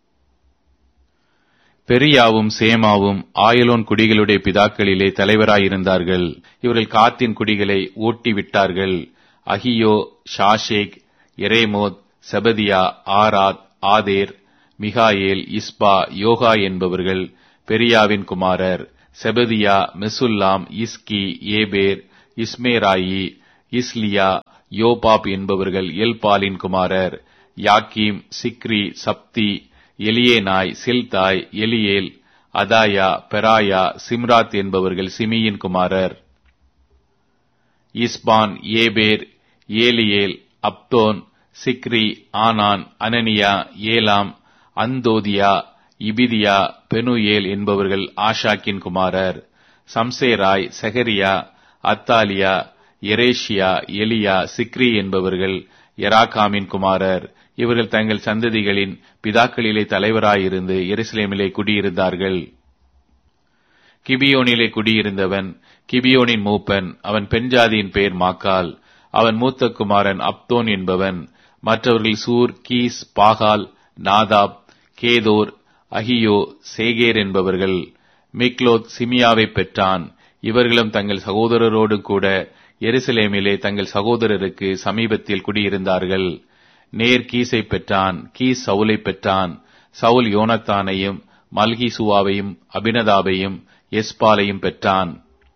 பெரியாவும் சேமாவும் ஆயலோன் குடிகளுடைய பிதாக்களிலே தலைவராயிருந்தார்கள். இவர்கள் காத்தின் குடிகளை ஓட்டி விட்டார்கள். அகியோ, ஷாஷேக், எரேமோத், செபதியா, ஆராத், ஆதேர், மிகாயேல், இஸ்பா, யோகா என்பவர்கள் பெரியாவின் குமாரர். செபதியா, மெசுல்லாம், இஸ்கி, ஏபேர், இஸ்மேராயி, இஸ்லியா, யோபாப் என்பவர்கள் எல்பாலின் குமாரர். யாக்கீம், Sikri, சப்தி, Elioenai, Zillethai, Eliel, அதாயா, பெராயா, Shimrath என்பவர்கள் சிமியின் குமாரர். இஸ்பான், ஏபேர், ஏலியேல், அப்தோன், சிக்ரி, ஆனான், அனனியா, ஏலாம், அந்தோதியா, இபிதியா, பெனுயேல் என்பவர்கள் ஆஷாக்கின் குமாரர். சம்சேராய், செகரியா, அத்தாலியா, எரேஷியா, எலியா, சிக்ரி என்பவர்கள் எராகாமின் குமாரர். இவர்கள் தங்கள் சந்ததிகளின் பிதாக்களிலே தலைவராயிருந்து எருசலேமிலே குடியிருந்தார்கள். கிபியோனிலே குடியிருந்தவன் கிபியோனின் மூப்பன். அவன் பெண்ஜாதியின் பெயர் மாக்கால். அவன் மூத்த குமாரன் அப்தோன் என்பவன். மற்றவர்கள் சூர், கீஸ், பாகால், நாதாப், கேதோர், அகியோ, சேகேர் என்பவர்கள். மிக்லோத் சிமியாவை பெற்றான். இவர்களும் தங்கள் சகோதரரோடு கூட எருசலேமிலே தங்கள் சகோதரருக்கு சமீபத்தில் குடியிருந்தார்கள். நேர் கீசை பெற்றான். கீஸ் சவுலை பெற்றான். சவுல் யோனத்தானையும் மல்கிசுவாவையும் அபினதாபையும் எஸ்பாலையும் பெற்றான்.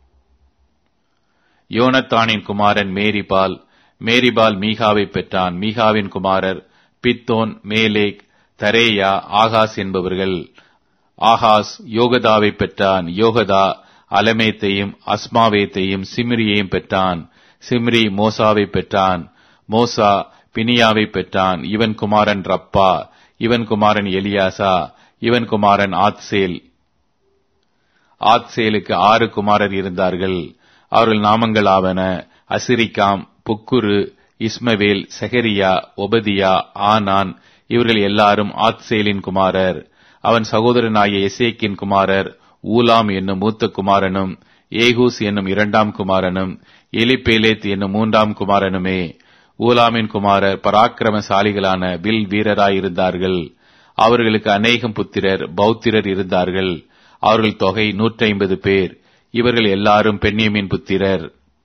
யோனத்தானின் குமாரன் மேரிபால். மேரிபால் மீகாவை பெற்றான். மீகாவின் குமாரர் பித்தோன், மேலேக், தரேயா, ஆகாஸ் என்பவர்கள். ஆகாஸ் யோகதாவை பெற்றான். யோகதா அலமேத்தையும் அஸ்மாவேத்தையும் சிம்ரியையும் பெற்றான். சிம்ரி மோசாவை பெற்றான். மோசா பினியாவை பெற்றான். இவன் குமாரன் ரப்பா. இவன் குமாரன் எலியாசா. இவன் குமாரன் ஆத்சேல். ஆத்சேலுக்கு ஆறு குமாரர் இருந்தார்கள். அவர்கள் நாமங்களாவன அசிரிகாம், புக்குரு, இஸ்மவேல், செகரியா, ஒபதியா, ஆனான். இவர்கள் எல்லாரும் ஆத்சேலின் குமாரர். அவன் சகோதரனாகிய எசேக்கின் குமாரர் ஊலாம் என்னும் மூத்த குமாரனும், ஏகூஸ் என்னும் இரண்டாம் குமாரனும், எலிபேலேத் என்னும் மூன்றாம் குமாரனுமே. ஊலாமின் குமாரர் பராக்கிரமசாலிகளான வில் வீரராயிருந்தார்கள். அவர்களுக்கு அநேகம் புத்திரர் பௌத்திரர் இருந்தார்கள். அவர்கள் தொகை நூற்றி ஐம்பது பேர். இவர்கள் எல்லாரும் பென்யமீன் புத்திரர்.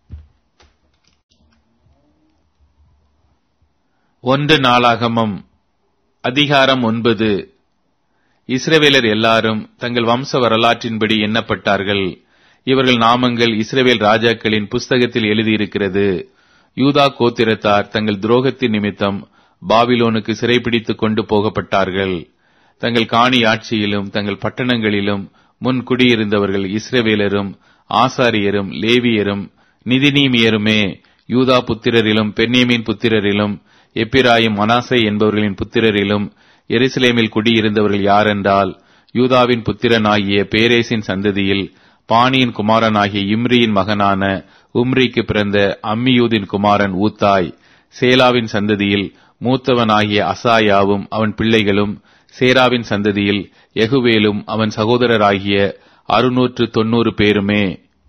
ஒன்று நாளாகமம் அதிகாரம் ஒன்பது. இஸ்ரவேலர் எல்லாரும் தங்கள் வம்ச வரலாற்றின்படி எண்ணப்பட்டார்கள். இவர்கள் நாமங்கள் இஸ்ரவேல் ராஜாக்களின் புஸ்தகத்தில் எழுதியிருக்கிறது. யூதா கோத்திரத்தார் தங்கள் துரோகத்தின் நிமித்தம் பாபிலோனுக்கு சிறைபிடித்துக் கொண்டு போகப்பட்டார்கள். தங்கள் காணி ஆட்சியிலும் தங்கள் பட்டணங்களிலும் முன் குடியிருந்தவர்கள் இஸ்ரவேலரும் ஆசாரியரும் லேவியரும் நிதிநீமியருமே. யூதா புத்திரரிலும் பென்யமீன் புத்திரரிலும் எப்பிராயிம், மனாசே என்பவர்களின் புத்திரரிலும் எருசலேமில் குடியிருந்தவர்கள் யாரென்றால், யூதாவின் புத்திரனாகிய பேரேசின் சந்ததியில் பானியின் குமாரனாகிய இம்ரியின் மகனான உம்ரிக்கு பிறந்த அம்மியூதின் குமாரன் ஊத்தாய். சேலாவின் சந்ததியில் மூத்தவனாகிய அசாயாவும் அவன் பிள்ளைகளும், சேராவின் சந்ததியில் யெகுவேலும் அவன் சகோதரராகிய அறுநூற்று தொன்னூறு பேருமே.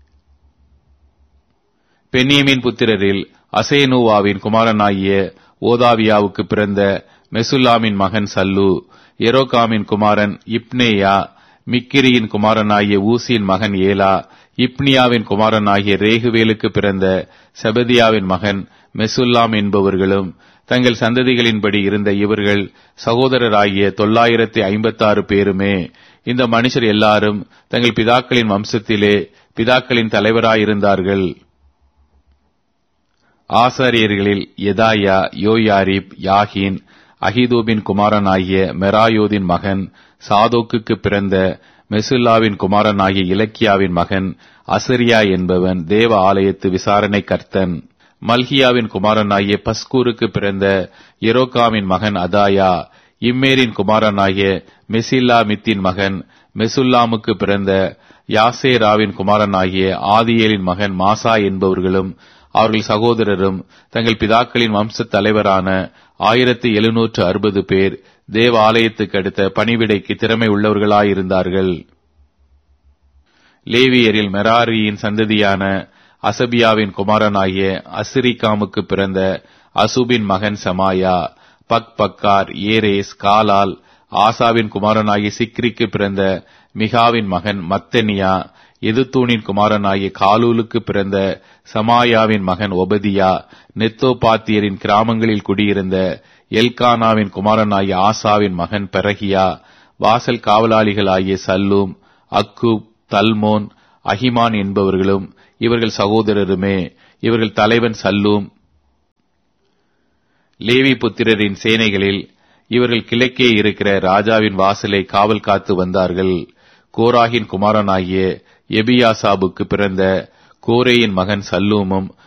பென்யமீன் புத்திரரில் அசேனூவாவின் குமாரனாகிய ஓதாவியாவுக்கு பிறந்த மெசுல்லாமின் மகன் சல்லு. எரோகாமின் குமாரன் இப்னேயா. மிக்கிரியின் குமாரனாகிய ஊசியின் மகன் ஏலா. இப்னியாவின் குமாரனாகிய ரேகுவேலுக்கு பிறந்த செபதியாவின் மகன் மெசுல்லாம் என்பவர்களும் தங்கள் சந்ததிகளின்படி இருந்த இவர்கள் சகோதரராகிய தொள்ளாயிரத்தி ஐம்பத்தி ஆறு பேருமே. இந்த மனுஷர் எல்லாரும் தங்கள் பிதாக்களின் வம்சத்திலே பிதாக்களின் தலைவராயிருந்தார்கள். ஆசாரியர்களில் எதாயா, யோயாரிப், யாகின், அகிதூபின் குமாரனாகிய மெராயோதின் மகன் சாதோக்குக்கு பிறந்த மெசுல்லாவின் குமாரனாகிய இலக்கியாவின் மகன் அசரியா என்பவன் தேவ ஆலயத்து விசாரணை கர்த்தன். மல்கியாவின் குமாரனாகிய பஸ்கூருக்கு பிறந்த எரோகாமின் மகன் அதாயா. இம்மேரின் குமாரனாகிய மெசில்லாமித்தின் மகன் மெசுல்லாமுக்கு பிறந்த யாசேராவின் குமாரனாகிய ஆதியேலின் மகன் மாசா என்பவர்களும் அவர்கள் சகோதரரும் தங்கள் பிதாக்களின் வம்ச தலைவரான ஆயிரத்தி எழுநூற்று அறுபது பேர் தேவ ஆலயத்துக்கு அடுத்த பணிவிடைக்கு திறமை உள்ளவர்களாயிருந்தார்கள். லேவியரில் மெராரியின் சந்ததியான அசபியாவின் குமாரனாகிய அசிரிகாமுக்கு பிறந்த அசுபின் மகன் சமாயா. பக் பக்கார், ஏரேஸ், காலால். ஆசாவின் குமாரனாகிய சிக்ரிக்கு பிறந்த மிகாவின் மகன் மத்தனியா. எதுத்தூனின் குமாரனாகிய காலூலுக்கு பிறந்த சமாயாவின் மகன் ஒபதியா. நெத்தோபாத்தியரின் கிராமங்களில் குடியிருந்த எல்கானாவின் குமாரனாகிய ஆசாவின் மகன் பெரகியா, வாசல் காவலாளிகளாகிய சல்லூம், அக்கூப், தல்மோன், அகிமான் என்பவர்களும் இவர்கள் சகோதரருமே. இவர்கள் தலைவன் சல்லூம். லேவி புத்திரரின் சேனைகளில் இவர்கள் கிழக்கே இருக்கிற ராஜாவின் வாசலை காவல் காத்து வந்தார்கள். கோராகின் குமாரனாகிய எபியாசாபுக்கு பிறந்த கோரேயின் மகன் சல்லூமும்